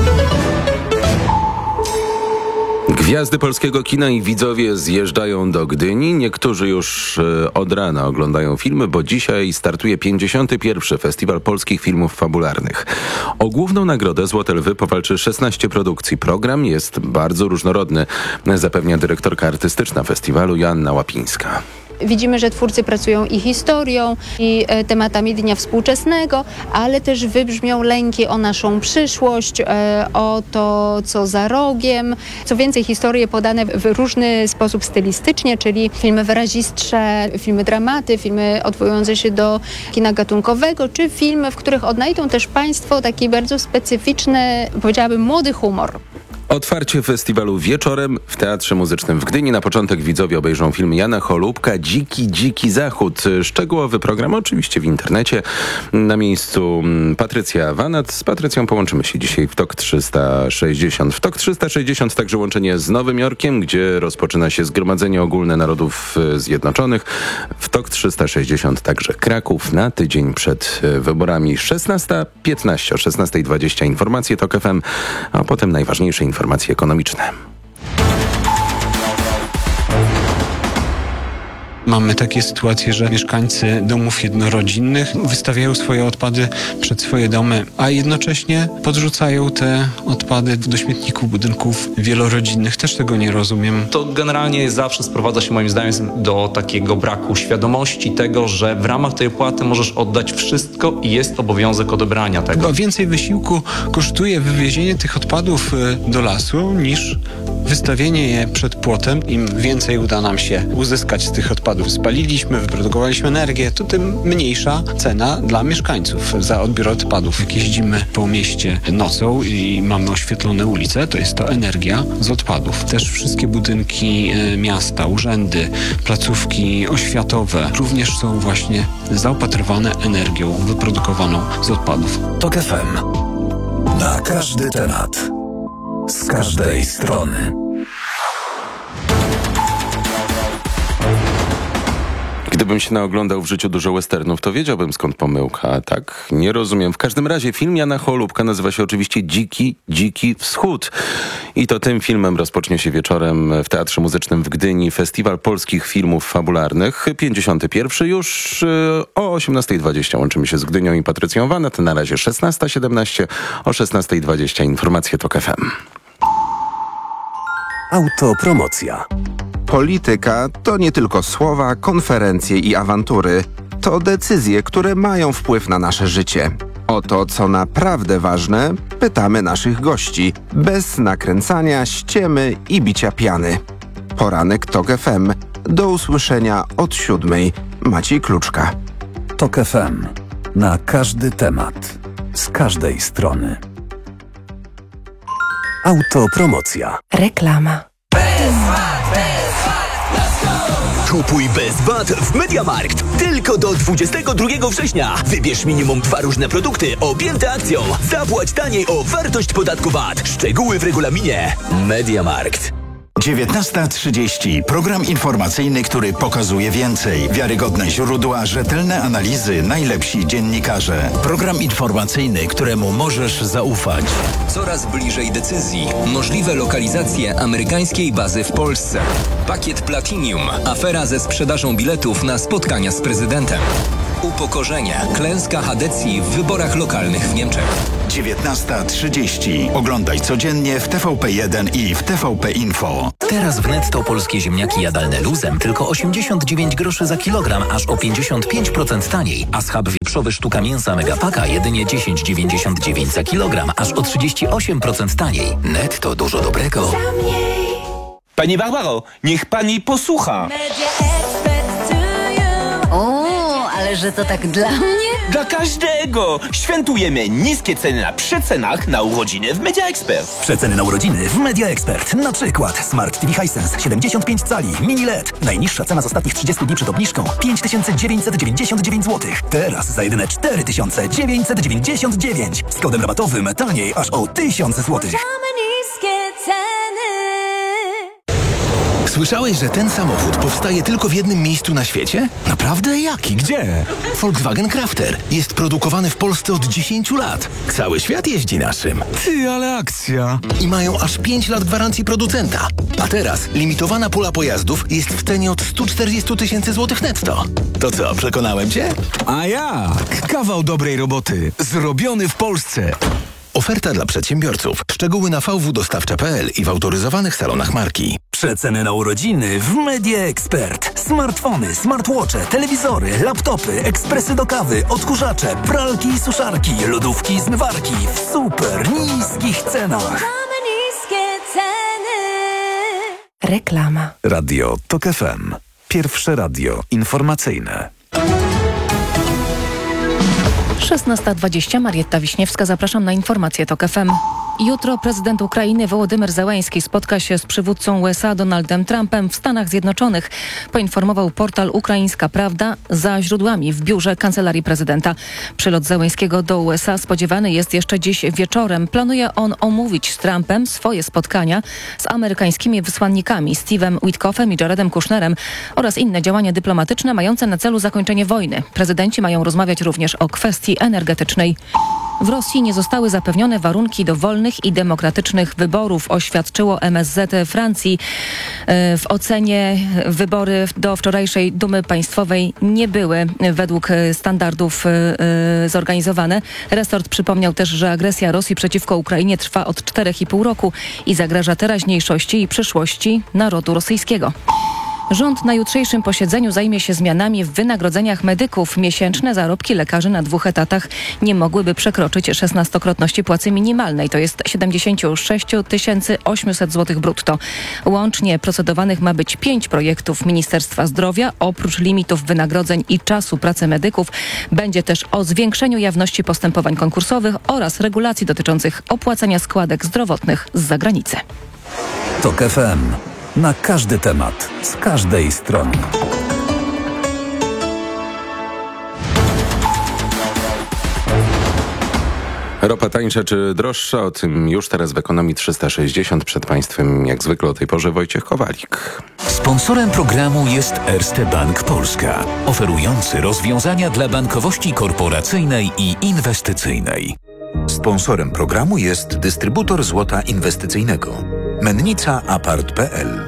Gwiazdy polskiego kina i widzowie zjeżdżają do Gdyni. Niektórzy już od rana oglądają filmy, bo dzisiaj startuje 51. Festiwal Polskich Filmów Fabularnych. O główną nagrodę Złote Lwy powalczy 16 produkcji. Program jest bardzo różnorodny, zapewnia dyrektorka artystyczna festiwalu Joanna Łapińska. Widzimy, że twórcy pracują i historią, i tematami dnia współczesnego, ale też wybrzmią lęki o naszą przyszłość, o to, co za rogiem. Co więcej, historie podane w różny sposób stylistycznie, czyli filmy wyrazistsze, filmy dramaty, filmy odwołujące się do kina gatunkowego, czy filmy, w których odnajdą też Państwo taki bardzo specyficzny, powiedziałabym, młody humor. Otwarcie festiwalu wieczorem w Teatrze Muzycznym w Gdyni. Na początek widzowie obejrzą film Jana Cholubka Dziki Zachód. Szczegółowy program oczywiście w internecie. Na miejscu Patrycja Wanat. Z Patrycją połączymy się dzisiaj w TOK 360. W TOK 360 także łączenie z Nowym Jorkiem, gdzie rozpoczyna się Zgromadzenie Ogólne Narodów Zjednoczonych. W TOK 360 także Kraków na tydzień przed wyborami. 16:15, o 16:20 informacje TOK FM, a potem najważniejsze informacje ekonomiczne. Mamy takie sytuacje, że mieszkańcy domów jednorodzinnych wystawiają swoje odpady przed swoje domy, a jednocześnie podrzucają te odpady do śmietników budynków wielorodzinnych. Też tego nie rozumiem. To generalnie zawsze sprowadza się moim zdaniem do takiego braku świadomości tego, że w ramach tej opłaty możesz oddać wszystko i jest obowiązek odebrania tego. Chyba więcej wysiłku kosztuje wywiezienie tych odpadów do lasu niż wystawienie je przed płotem. Im więcej uda nam się uzyskać z tych odpadów, spaliliśmy, wyprodukowaliśmy energię, to tym mniejsza cena dla mieszkańców za odbiór odpadów. Jak jeździmy po mieście nocą i mamy oświetlone ulice, to jest to energia z odpadów. Też wszystkie budynki miasta, urzędy, placówki oświatowe również są właśnie zaopatrywane energią wyprodukowaną z odpadów. TOK FM. Na każdy temat. Z każdej strony. Gdybym się naoglądał w życiu dużo westernów, to wiedziałbym, skąd pomyłka, a tak nie rozumiem. W każdym razie film Jana Cholubka nazywa się oczywiście Dziki Wschód. I to tym filmem rozpocznie się wieczorem w Teatrze Muzycznym w Gdyni Festiwal Polskich Filmów Fabularnych. 51. już o 18:20 łączymy się z Gdynią i Patrycją Wanat. Na razie 16:17, o 16:20 informacje TOK FM. Autopromocja. Polityka to nie tylko słowa, konferencje i awantury. To decyzje, które mają wpływ na nasze życie. O to, co naprawdę ważne, pytamy naszych gości, bez nakręcania, ściemy i bicia piany. Poranek TOK FM. Do usłyszenia od 7:00. Maciej Kluczka. TOK FM. Na każdy temat. Z każdej strony. Autopromocja. Reklama. Kupuj bez VAT w MediaMarkt. Tylko do 22 września. Wybierz minimum 2 różne produkty objęte akcją. Zapłać taniej o wartość podatku VAT. Szczegóły w regulaminie. MediaMarkt. 19:30. Program informacyjny, który pokazuje więcej. Wiarygodne źródła, rzetelne analizy, najlepsi dziennikarze. Program informacyjny, któremu możesz zaufać. Coraz bliżej decyzji. Możliwe lokalizacje amerykańskiej bazy w Polsce. Pakiet Platinum. Afera ze sprzedażą biletów na spotkania z prezydentem. Upokorzenie. Klęska Hadecji w wyborach lokalnych w Niemczech. 19:30. Oglądaj codziennie w TVP1 i w TVP Info. Teraz w Netto polskie ziemniaki jadalne luzem tylko 89 groszy za kilogram, aż o 55% taniej. A schab wieprzowy sztuka mięsa Megapaka jedynie 10,99 za kilogram, aż o 38% taniej. Netto dużo dobrego. Pani Barbaro, niech pani posłucha. O, ale że to tak dla mnie? Dla każdego! Świętujemy niskie ceny na przecenach na urodziny w Media Expert. Przeceny na urodziny w Media Expert. Na przykład Smart TV Hisense 75 cali, mini LED. Najniższa cena z ostatnich 30 dni przed obniżką 5999 zł. Teraz za jedyne 4999. Z kodem rabatowym taniej aż o 1000 zł. Niskie ceny. Słyszałeś, że ten samochód powstaje tylko w jednym miejscu na świecie? Naprawdę? Jaki? Gdzie? Volkswagen Crafter. Jest produkowany w Polsce od 10 lat. Cały świat jeździ naszym. Ty, ale akcja! I mają aż 5 lat gwarancji producenta. A teraz limitowana pula pojazdów jest w cenie od 140 000 złotych netto. To co, przekonałem cię? A jak? Kawał dobrej roboty. Zrobiony w Polsce. Oferta dla przedsiębiorców. Szczegóły na vwdostawcza.pl i w autoryzowanych salonach marki. Przeceny na urodziny w Media Expert. Smartfony, smartwatche, telewizory, laptopy, ekspresy do kawy, odkurzacze, pralki i suszarki, lodówki i zmywarki w super niskich cenach. Mamy niskie ceny. Reklama. Radio TOK FM. Pierwsze radio informacyjne. 16:20. Marietta Wiśniewska. Zapraszam na informacje TOK FM. Jutro prezydent Ukrainy Wołodymyr Zełenski spotka się z przywódcą USA Donaldem Trumpem w Stanach Zjednoczonych, poinformował portal Ukraińska Prawda za źródłami w biurze Kancelarii Prezydenta. Przylot Zełenskiego do USA spodziewany jest jeszcze dziś wieczorem. Planuje on omówić z Trumpem swoje spotkania z amerykańskimi wysłannikami Steve'em Witkoffem i Jaredem Kushnerem oraz inne działania dyplomatyczne mające na celu zakończenie wojny. Prezydenci mają rozmawiać również o kwestii energetycznej. W Rosji nie zostały zapewnione warunki do wolnych i demokratycznych wyborów, oświadczyło MSZ Francji. W ocenie wybory do wczorajszej Dumy Państwowej nie były według standardów zorganizowane. Resort przypomniał też, że agresja Rosji przeciwko Ukrainie trwa od 4,5 roku i zagraża teraźniejszości i przyszłości narodu rosyjskiego. Rząd na jutrzejszym posiedzeniu zajmie się zmianami w wynagrodzeniach medyków. Miesięczne zarobki lekarzy na 2 etatach nie mogłyby przekroczyć 16-krotności płacy minimalnej, to jest 76 800 zł brutto. Łącznie procedowanych ma być 5 projektów Ministerstwa Zdrowia. Oprócz limitów wynagrodzeń i czasu pracy medyków będzie też o zwiększeniu jawności postępowań konkursowych oraz regulacji dotyczących opłacania składek zdrowotnych z zagranicy. TOK FM. Na każdy temat, z każdej strony. Ropa tańsza czy droższa? O tym już teraz w Ekonomii 360. Przed Państwem jak zwykle o tej porze Wojciech Kowalik. Sponsorem programu jest Erste Bank Polska, oferujący rozwiązania dla bankowości korporacyjnej i inwestycyjnej. Sponsorem programu jest dystrybutor złota inwestycyjnego. Mennica Apart.pl.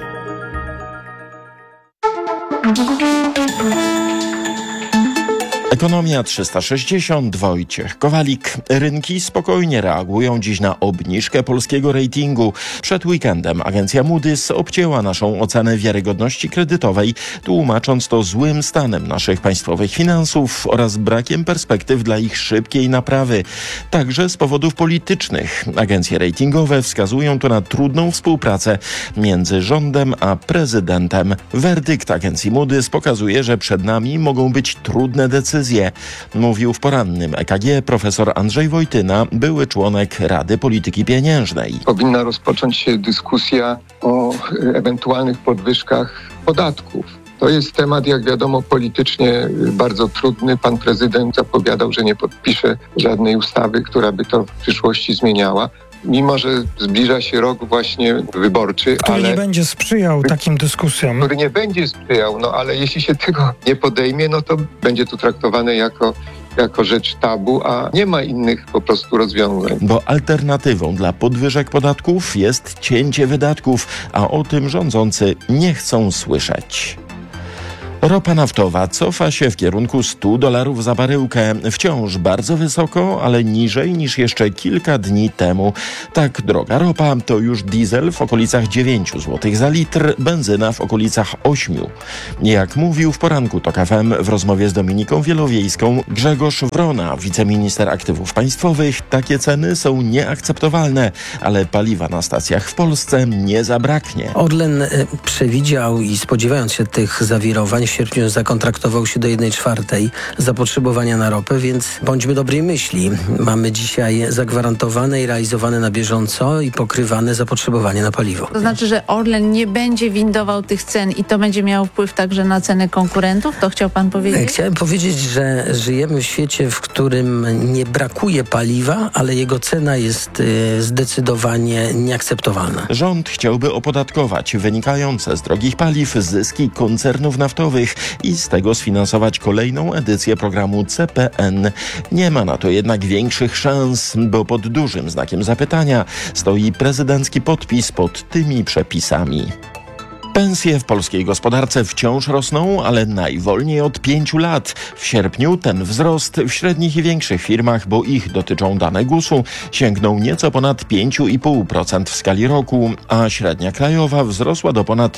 Ekonomia 360, Wojciech Kowalik. Rynki spokojnie reagują dziś na obniżkę polskiego ratingu. Przed weekendem agencja Moody's obcięła naszą ocenę wiarygodności kredytowej, tłumacząc to złym stanem naszych państwowych finansów oraz brakiem perspektyw dla ich szybkiej naprawy. Także z powodów politycznych. Agencje ratingowe wskazują tu na trudną współpracę między rządem a prezydentem. Werdykt agencji Moody's pokazuje, że przed nami mogą być trudne decyzje. Mówił w porannym EKG profesor Andrzej Wojtyna, były członek Rady Polityki Pieniężnej. Powinna rozpocząć się dyskusja o ewentualnych podwyżkach podatków. To jest temat, jak wiadomo, politycznie bardzo trudny. Pan prezydent zapowiadał, że nie podpisze żadnej ustawy, która by to w przyszłości zmieniała. Mimo że zbliża się rok właśnie wyborczy, który nie będzie sprzyjał takim dyskusjom. Który nie będzie sprzyjał, ale jeśli się tego nie podejmie, to będzie to traktowane jako rzecz tabu, a nie ma innych po prostu rozwiązań. Bo alternatywą dla podwyżek podatków jest cięcie wydatków, a o tym rządzący nie chcą słyszeć. Ropa naftowa cofa się w kierunku $100 za baryłkę. Wciąż bardzo wysoko, ale niżej niż jeszcze kilka dni temu. Tak droga ropa to już diesel w okolicach 9 zł za litr, benzyna w okolicach 8. Jak mówił w poranku TOK FM w rozmowie z Dominiką Wielowiejską Grzegorz Wrona, wiceminister aktywów państwowych, takie ceny są nieakceptowalne, ale paliwa na stacjach w Polsce nie zabraknie. Orlen przewidział i spodziewając się tych zawirowań w sierpniu zakontraktował się do 1/4 zapotrzebowania na ropę, więc bądźmy dobrej myśli. Mamy dzisiaj zagwarantowane i realizowane na bieżąco i pokrywane zapotrzebowanie na paliwo. To znaczy, że Orlen nie będzie windował tych cen i to będzie miało wpływ także na ceny konkurentów? To chciał pan powiedzieć? Chciałem powiedzieć, że żyjemy w świecie, w którym nie brakuje paliwa, ale jego cena jest zdecydowanie nieakceptowalna. Rząd chciałby opodatkować wynikające z drogich paliw zyski koncernów naftowych i z tego sfinansować kolejną edycję programu CPN. Nie ma na to jednak większych szans, bo pod dużym znakiem zapytania stoi prezydencki podpis pod tymi przepisami. Pensje w polskiej gospodarce wciąż rosną, ale najwolniej od 5 lat. W sierpniu ten wzrost w średnich i większych firmach, bo ich dotyczą dane GUS-u, sięgnął nieco ponad 5,5% w skali roku, a średnia krajowa wzrosła do ponad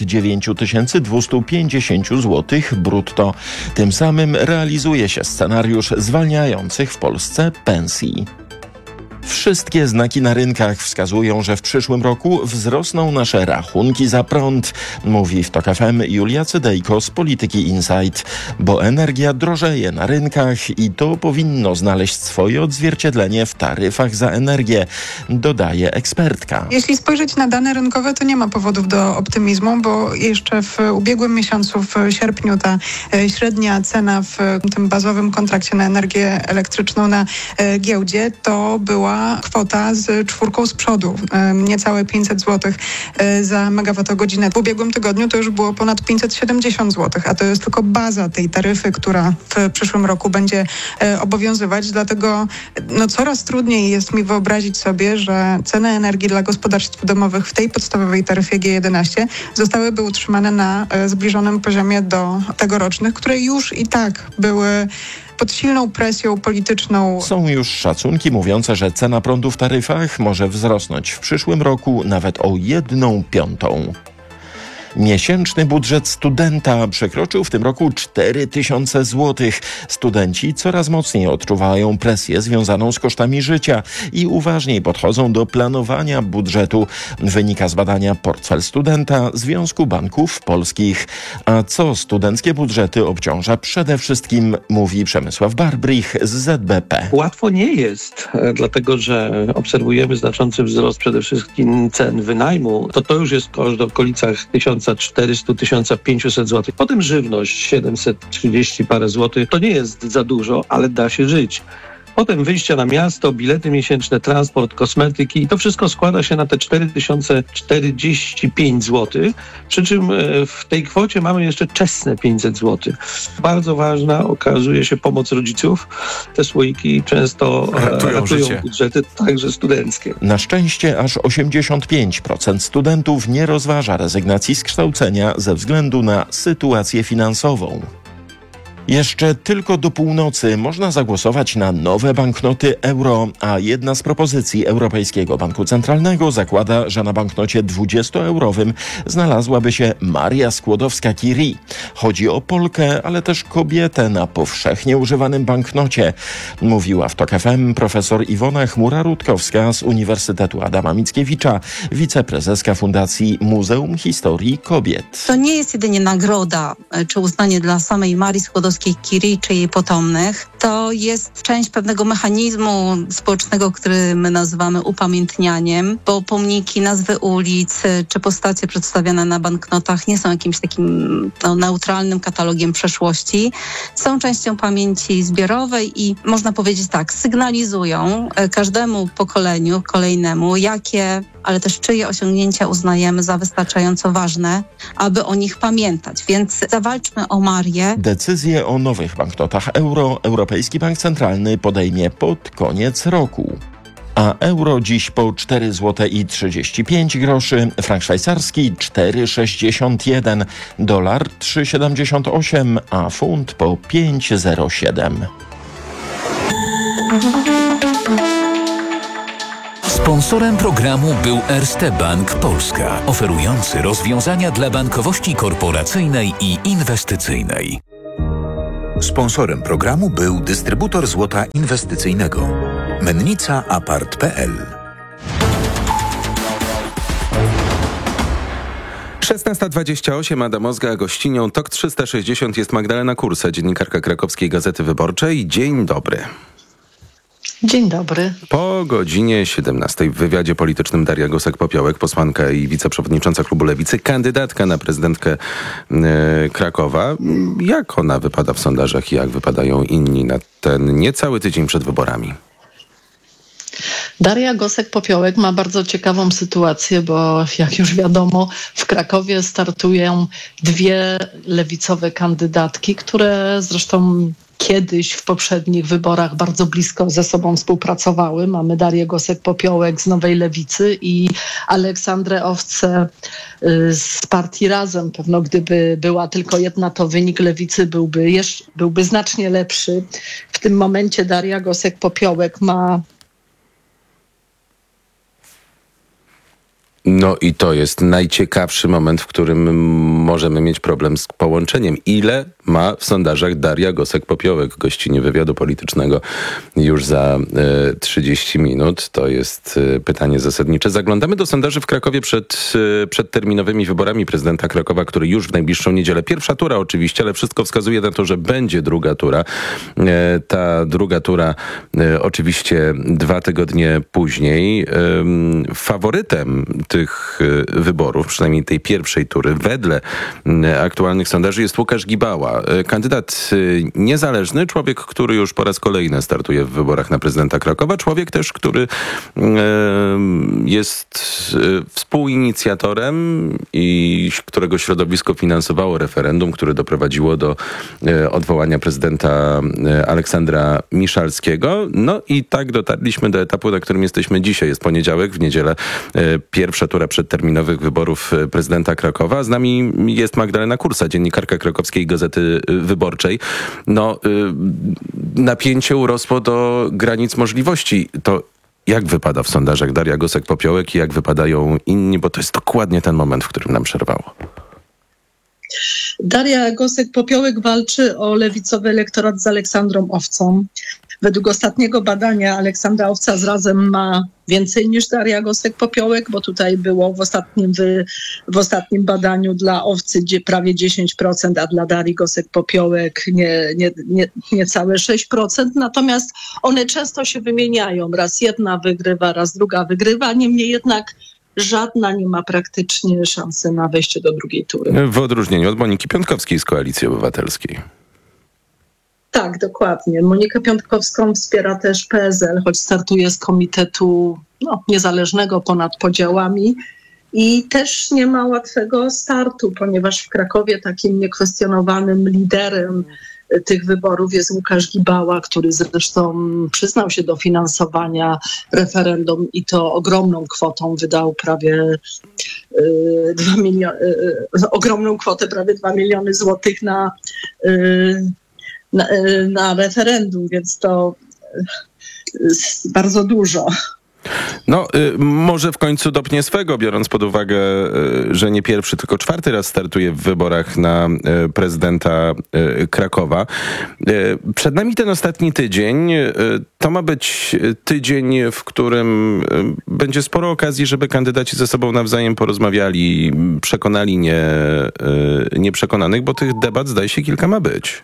9250 zł brutto. Tym samym realizuje się scenariusz zwalniających w Polsce pensji. Wszystkie znaki na rynkach wskazują, że w przyszłym roku wzrosną nasze rachunki za prąd, mówi w TOK FM Julia Cydejko z Polityki Insight, bo energia drożeje na rynkach i to powinno znaleźć swoje odzwierciedlenie w taryfach za energię, dodaje ekspertka. Jeśli spojrzeć na dane rynkowe, to nie ma powodów do optymizmu, bo jeszcze w ubiegłym miesiącu, w sierpniu, ta średnia cena w tym bazowym kontrakcie na energię elektryczną na giełdzie to była kwota z 4 z przodu, niecałe 500 zł za megawattogodzinę. W ubiegłym tygodniu to już było ponad 570 zł, a to jest tylko baza tej taryfy, która w przyszłym roku będzie obowiązywać. Dlatego coraz trudniej jest mi wyobrazić sobie, że ceny energii dla gospodarstw domowych w tej podstawowej taryfie G11 zostałyby utrzymane na zbliżonym poziomie do tegorocznych, które już i tak były pod silną presją polityczną. Są już szacunki mówiące, że cena prądu w taryfach może wzrosnąć w przyszłym roku nawet o 1/5. Miesięczny budżet studenta przekroczył w tym roku 4000 zł. Studenci coraz mocniej odczuwają presję związaną z kosztami życia i uważniej podchodzą do planowania budżetu. Wynika z badania Portfel Studenta Związku Banków Polskich. A co studenckie budżety obciąża przede wszystkim, mówi Przemysław Barbrich z ZBP. Łatwo nie jest, dlatego że obserwujemy znaczący wzrost przede wszystkim cen wynajmu. To już jest koszt w okolicach 1400-1500 zł. Potem żywność 730 parę złotych. To nie jest za dużo, ale da się żyć. Potem wyjścia na miasto, bilety miesięczne, transport, kosmetyki i to wszystko składa się na te 4045 zł, przy czym w tej kwocie mamy jeszcze czesne 500 zł. Bardzo ważna okazuje się pomoc rodziców. Te słoiki często ratują budżety, także studenckie. Na szczęście aż 85% studentów nie rozważa rezygnacji z kształcenia ze względu na sytuację finansową. Jeszcze tylko do północy można zagłosować na nowe banknoty euro, a jedna z propozycji Europejskiego Banku Centralnego zakłada, że na banknocie 20-eurowym znalazłaby się Maria Skłodowska-Curie. Chodzi o Polkę, ale też kobietę na powszechnie używanym banknocie. Mówiła w TOK FM profesor Iwona Chmura-Rutkowska z Uniwersytetu Adama Mickiewicza, wiceprezeska Fundacji Muzeum Historii Kobiet. To nie jest jedynie nagroda czy uznanie dla samej Marii Skłodowskiej-Curie czy jej potomnych. To jest część pewnego mechanizmu społecznego, który my nazywamy upamiętnianiem, bo pomniki, nazwy ulic czy postacie przedstawiane na banknotach nie są jakimś takim neutralnym katalogiem przeszłości. Są częścią pamięci zbiorowej i można powiedzieć tak, sygnalizują każdemu pokoleniu kolejnemu, jakie, ale też czyje osiągnięcia uznajemy za wystarczająco ważne, aby o nich pamiętać. Więc zawalczmy o Marię. Decyzję o nowych banknotach euro Europejski Bank Centralny podejmie pod koniec roku. A euro dziś po 4,35 zł, frank szwajcarski 4,61, dolar 3,78, a funt po 5,07. Sponsorem programu był Erste Bank Polska, oferujący rozwiązania dla bankowości korporacyjnej i inwestycyjnej. Sponsorem programu był dystrybutor złota inwestycyjnego Mennica Apart.pl. 16:28, Adam Ozga, gościnią TOK 360 jest Magdalena Kursa, dziennikarka krakowskiej Gazety Wyborczej. Dzień dobry. Dzień dobry. Po godzinie 17 w wywiadzie politycznym Daria Gosek-Popiołek, posłanka i wiceprzewodnicząca klubu Lewicy, kandydatka na prezydentkę Krakowa. Jak ona wypada w sondażach i jak wypadają inni na ten niecały tydzień przed wyborami? Daria Gosek-Popiołek ma bardzo ciekawą sytuację, bo jak już wiadomo, w Krakowie startują dwie lewicowe kandydatki, które zresztą kiedyś w poprzednich wyborach bardzo blisko ze sobą współpracowały. Mamy Darię Gosek-Popiołek z Nowej Lewicy i Aleksandrę Owcę z partii Razem. Pewno gdyby była tylko jedna, to wynik Lewicy byłby znacznie lepszy. W tym momencie Daria Gosek-Popiołek ma... No i to jest najciekawszy moment, w którym możemy mieć problem z połączeniem. Ile ma w sondażach Daria Gosek-Popiołek, gościnie wywiadu politycznego już za 30 minut? To jest pytanie zasadnicze. Zaglądamy do sondaży w Krakowie przed terminowymi wyborami prezydenta Krakowa, który już w najbliższą niedzielę. Pierwsza tura oczywiście, ale wszystko wskazuje na to, że będzie druga tura. Ta druga tura oczywiście 2 tygodnie później. Faworytem tych wyborów, przynajmniej tej pierwszej tury, wedle aktualnych sondaży jest Łukasz Gibała. Kandydat niezależny, człowiek, który już po raz kolejny startuje w wyborach na prezydenta Krakowa. Człowiek też, który jest współinicjatorem i którego środowisko finansowało referendum, które doprowadziło do odwołania prezydenta Aleksandra Miszalskiego. No i tak dotarliśmy do etapu, na którym jesteśmy dzisiaj. Jest poniedziałek, w niedzielę pierwsza tura przedterminowych wyborów prezydenta Krakowa. Z nami jest Magdalena Kursa, dziennikarka krakowskiej Gazety Wyborczej. No, napięcie urosło do granic możliwości. To jak wypada w sondażach Daria Gosek-Popiołek i jak wypadają inni, bo to jest dokładnie ten moment, w którym nam przerwało. Daria Gosek-Popiołek walczy o lewicowy elektorat z Aleksandrą Owcą. Według ostatniego badania Aleksandra Owca z Razem ma więcej niż Daria Gosek-Popiołek, bo tutaj było w ostatnim badaniu dla Owcy prawie 10%, a dla Darii Gosek-Popiołek niecałe 6%. Natomiast one często się wymieniają. Raz jedna wygrywa, raz druga wygrywa. Niemniej jednak żadna nie ma praktycznie szansy na wejście do drugiej tury. W odróżnieniu od Moniki Piątkowskiej z Koalicji Obywatelskiej. Tak, dokładnie. Monikę Piątkowską wspiera też PSL, choć startuje z komitetu niezależnego ponad podziałami i też nie ma łatwego startu, ponieważ w Krakowie takim niekwestionowanym liderem tych wyborów jest Łukasz Gibała, który zresztą przyznał się do finansowania referendum i to ogromną kwotą wydał prawie 2 miliony złotych na referendum, więc to bardzo dużo. No, może w końcu dopnie swego, biorąc pod uwagę, że nie pierwszy, tylko 4. raz startuje w wyborach na prezydenta Krakowa. Przed nami ten ostatni tydzień. To ma być tydzień, w którym będzie sporo okazji, żeby kandydaci ze sobą nawzajem porozmawiali, przekonali nieprzekonanych, bo tych debat, zdaje się, kilka ma być.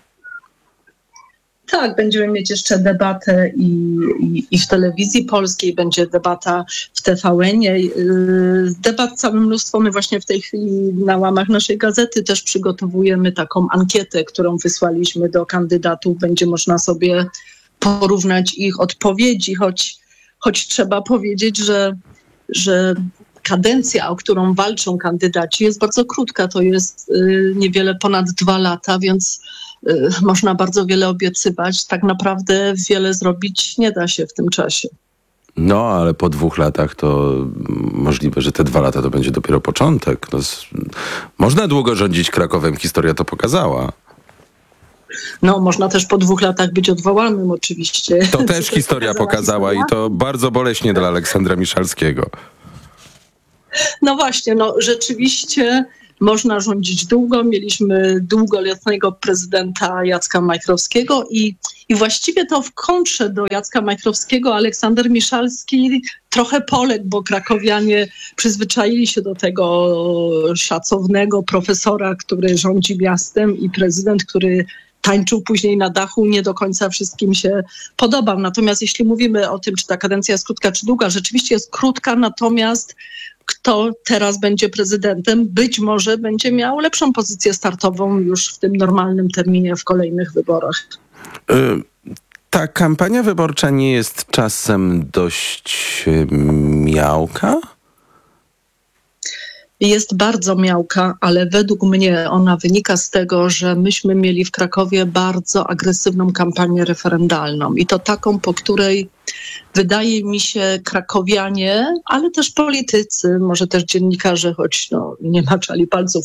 Tak, będziemy mieć jeszcze debatę i w telewizji polskiej, będzie debata w TVN-ie. Debat całe mnóstwo. My właśnie w tej chwili na łamach naszej gazety też przygotowujemy taką ankietę, którą wysłaliśmy do kandydatów. Będzie można sobie porównać ich odpowiedzi, choć trzeba powiedzieć, że kadencja, o którą walczą kandydaci, jest bardzo krótka. To jest niewiele ponad 2 lata, więc można bardzo wiele obiecywać. Tak naprawdę wiele zrobić nie da się w tym czasie. No, ale po 2 latach to możliwe, że te 2 lata to będzie dopiero początek. Można długo rządzić Krakowem, historia to pokazała. No, można też po 2 latach być odwołanym oczywiście. To też historia pokazała i to bardzo boleśnie dla Aleksandra Miszalskiego. No właśnie, rzeczywiście można rządzić długo. Mieliśmy długoletniego prezydenta Jacka Majchrowskiego i właściwie to w kontrze do Jacka Majchrowskiego Aleksander Miszalski trochę poległ, bo krakowianie przyzwyczaili się do tego szacownego profesora, który rządzi miastem, i prezydent, który tańczył później na dachu, nie do końca wszystkim się podobał. Natomiast jeśli mówimy o tym, czy ta kadencja jest krótka, czy długa, rzeczywiście jest krótka, natomiast kto teraz będzie prezydentem, być może będzie miał lepszą pozycję startową już w tym normalnym terminie w kolejnych wyborach. Ta kampania wyborcza nie jest czasem dość miałka? Jest bardzo miałka, ale według mnie ona wynika z tego, że myśmy mieli w Krakowie bardzo agresywną kampanię referendalną i to taką, po której wydaje mi się krakowianie, ale też politycy, może też dziennikarze, choć nie maczali palców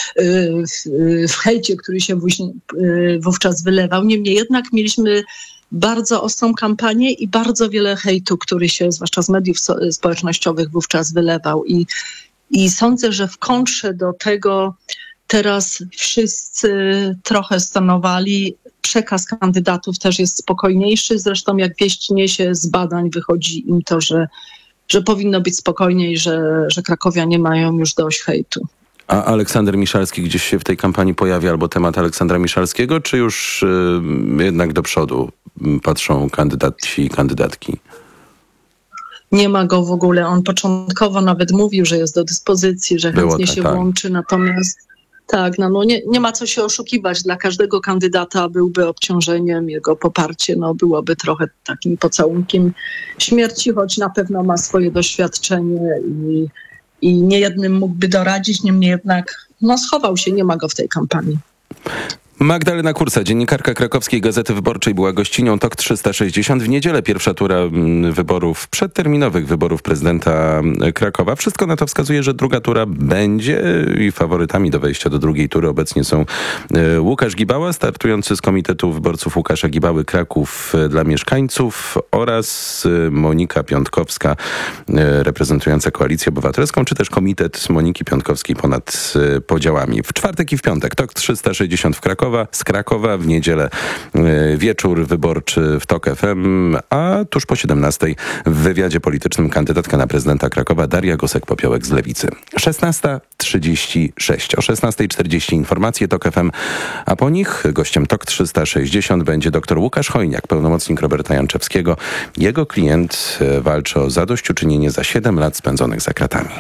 w hejcie, który się wówczas wylewał. Niemniej jednak mieliśmy bardzo ostrą kampanię i bardzo wiele hejtu, który się zwłaszcza z mediów społecznościowych wówczas wylewał. I sądzę, że w kontrze do tego teraz wszyscy trochę stanowali. Przekaz kandydatów też jest spokojniejszy. Zresztą jak wieść niesie z badań, wychodzi im to, że powinno być spokojniej, że krakowianie mają już dość hejtu. A Aleksander Miszalski gdzieś się w tej kampanii pojawia, albo temat Aleksandra Miszalskiego, czy już jednak do przodu patrzą kandydaci i kandydatki? Nie ma go w ogóle. On początkowo nawet mówił, że jest do dyspozycji, że chętnie się włączy. Natomiast nie ma co się oszukiwać. Dla każdego kandydata byłby obciążeniem, jego poparcie byłoby trochę takim pocałunkiem śmierci, choć na pewno ma swoje doświadczenie i niejednym mógłby doradzić. Niemniej jednak schował się, nie ma go w tej kampanii. Magdalena Kursa, dziennikarka Krakowskiej Gazety Wyborczej, była gościnią TOK 360. W niedzielę pierwsza tura przedterminowych wyborów prezydenta Krakowa. Wszystko na to wskazuje, że druga tura będzie i faworytami do wejścia do drugiej tury obecnie są Łukasz Gibała, startujący z Komitetu Wyborców Łukasza Gibały Kraków dla Mieszkańców, oraz Monika Piątkowska, reprezentująca Koalicję Obywatelską, czy też Komitet Moniki Piątkowskiej ponad podziałami. W czwartek i w piątek TOK 360 z Krakowa, w niedzielę wieczór wyborczy w TOK FM, a tuż po 17:00 w wywiadzie politycznym kandydatka na prezydenta Krakowa Daria Gosek-Popiołek z Lewicy. 16:36. O 16:40 informacje TOK FM, a po nich gościem TOK 360 będzie dr Łukasz Hojniak, pełnomocnik Roberta Janczewskiego. Jego klient walczy o zadośćuczynienie za 7 lat spędzonych za kratami.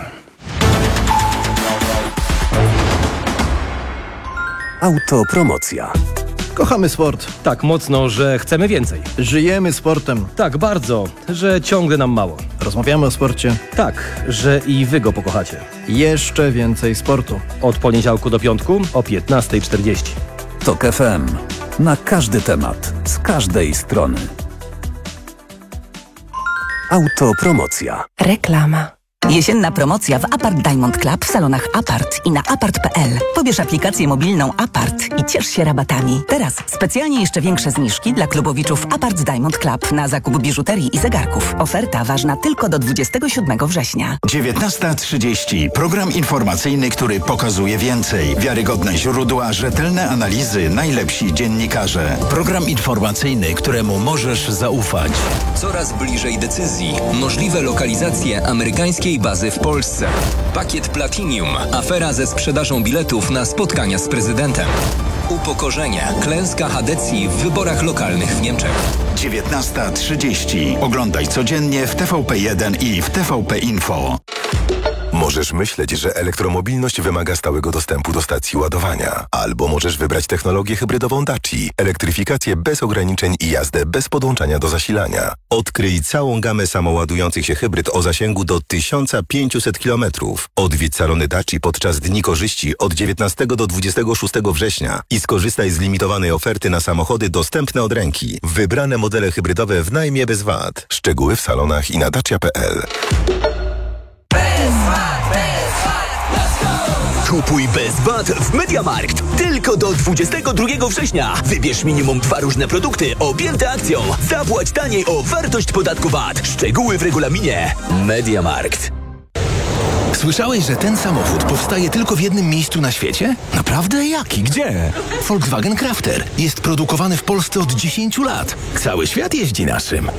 Autopromocja. Kochamy sport. Tak mocno, że chcemy więcej. Żyjemy sportem. Tak bardzo, że ciągle nam mało. Rozmawiamy o sporcie. Tak, że i wy go pokochacie. Jeszcze więcej sportu. Od poniedziałku do piątku o 15:40. TOK FM. Na każdy temat, z każdej strony. Autopromocja. Reklama. Jesienna promocja w Apart Diamond Club w salonach Apart i na apart.pl. Pobierz aplikację mobilną Apart i ciesz się rabatami. Teraz specjalnie jeszcze większe zniżki dla klubowiczów Apart Diamond Club na zakup biżuterii i zegarków. Oferta ważna tylko do 27 września. 19:30. Program informacyjny, który pokazuje więcej. Wiarygodne źródła, rzetelne analizy, najlepsi dziennikarze. Program informacyjny, któremu możesz zaufać. Coraz bliżej decyzji. Możliwe lokalizacje amerykańskiej bazy w Polsce. Pakiet Platinum. Afera ze sprzedażą biletów na spotkania z prezydentem. Upokorzenie. Klęska Hadecji w wyborach lokalnych w Niemczech. 19:30. Oglądaj codziennie w TVP1 i w TVP Info. Możesz myśleć, że elektromobilność wymaga stałego dostępu do stacji ładowania. Albo możesz wybrać technologię hybrydową Daci, elektryfikację bez ograniczeń i jazdę bez podłączania do zasilania. Odkryj całą gamę samoładujących się hybryd o zasięgu do 1500 km. Odwiedź salony Daci podczas Dni Korzyści od 19 do 26 września i skorzystaj z limitowanej oferty na samochody dostępne od ręki. Wybrane modele hybrydowe w najmie bez VAT. Szczegóły w salonach i na dacia.pl. Kupuj bez VAT w MediaMarkt. Tylko do 22 września. Wybierz minimum 2 różne produkty objęte akcją. Zapłać taniej o wartość podatku VAT. Szczegóły w regulaminie. MediaMarkt. Słyszałeś, że ten samochód powstaje tylko w jednym miejscu na świecie? Naprawdę? Jaki? Gdzie? Volkswagen Crafter. Jest produkowany w Polsce od 10 lat. Cały świat jeździ naszym.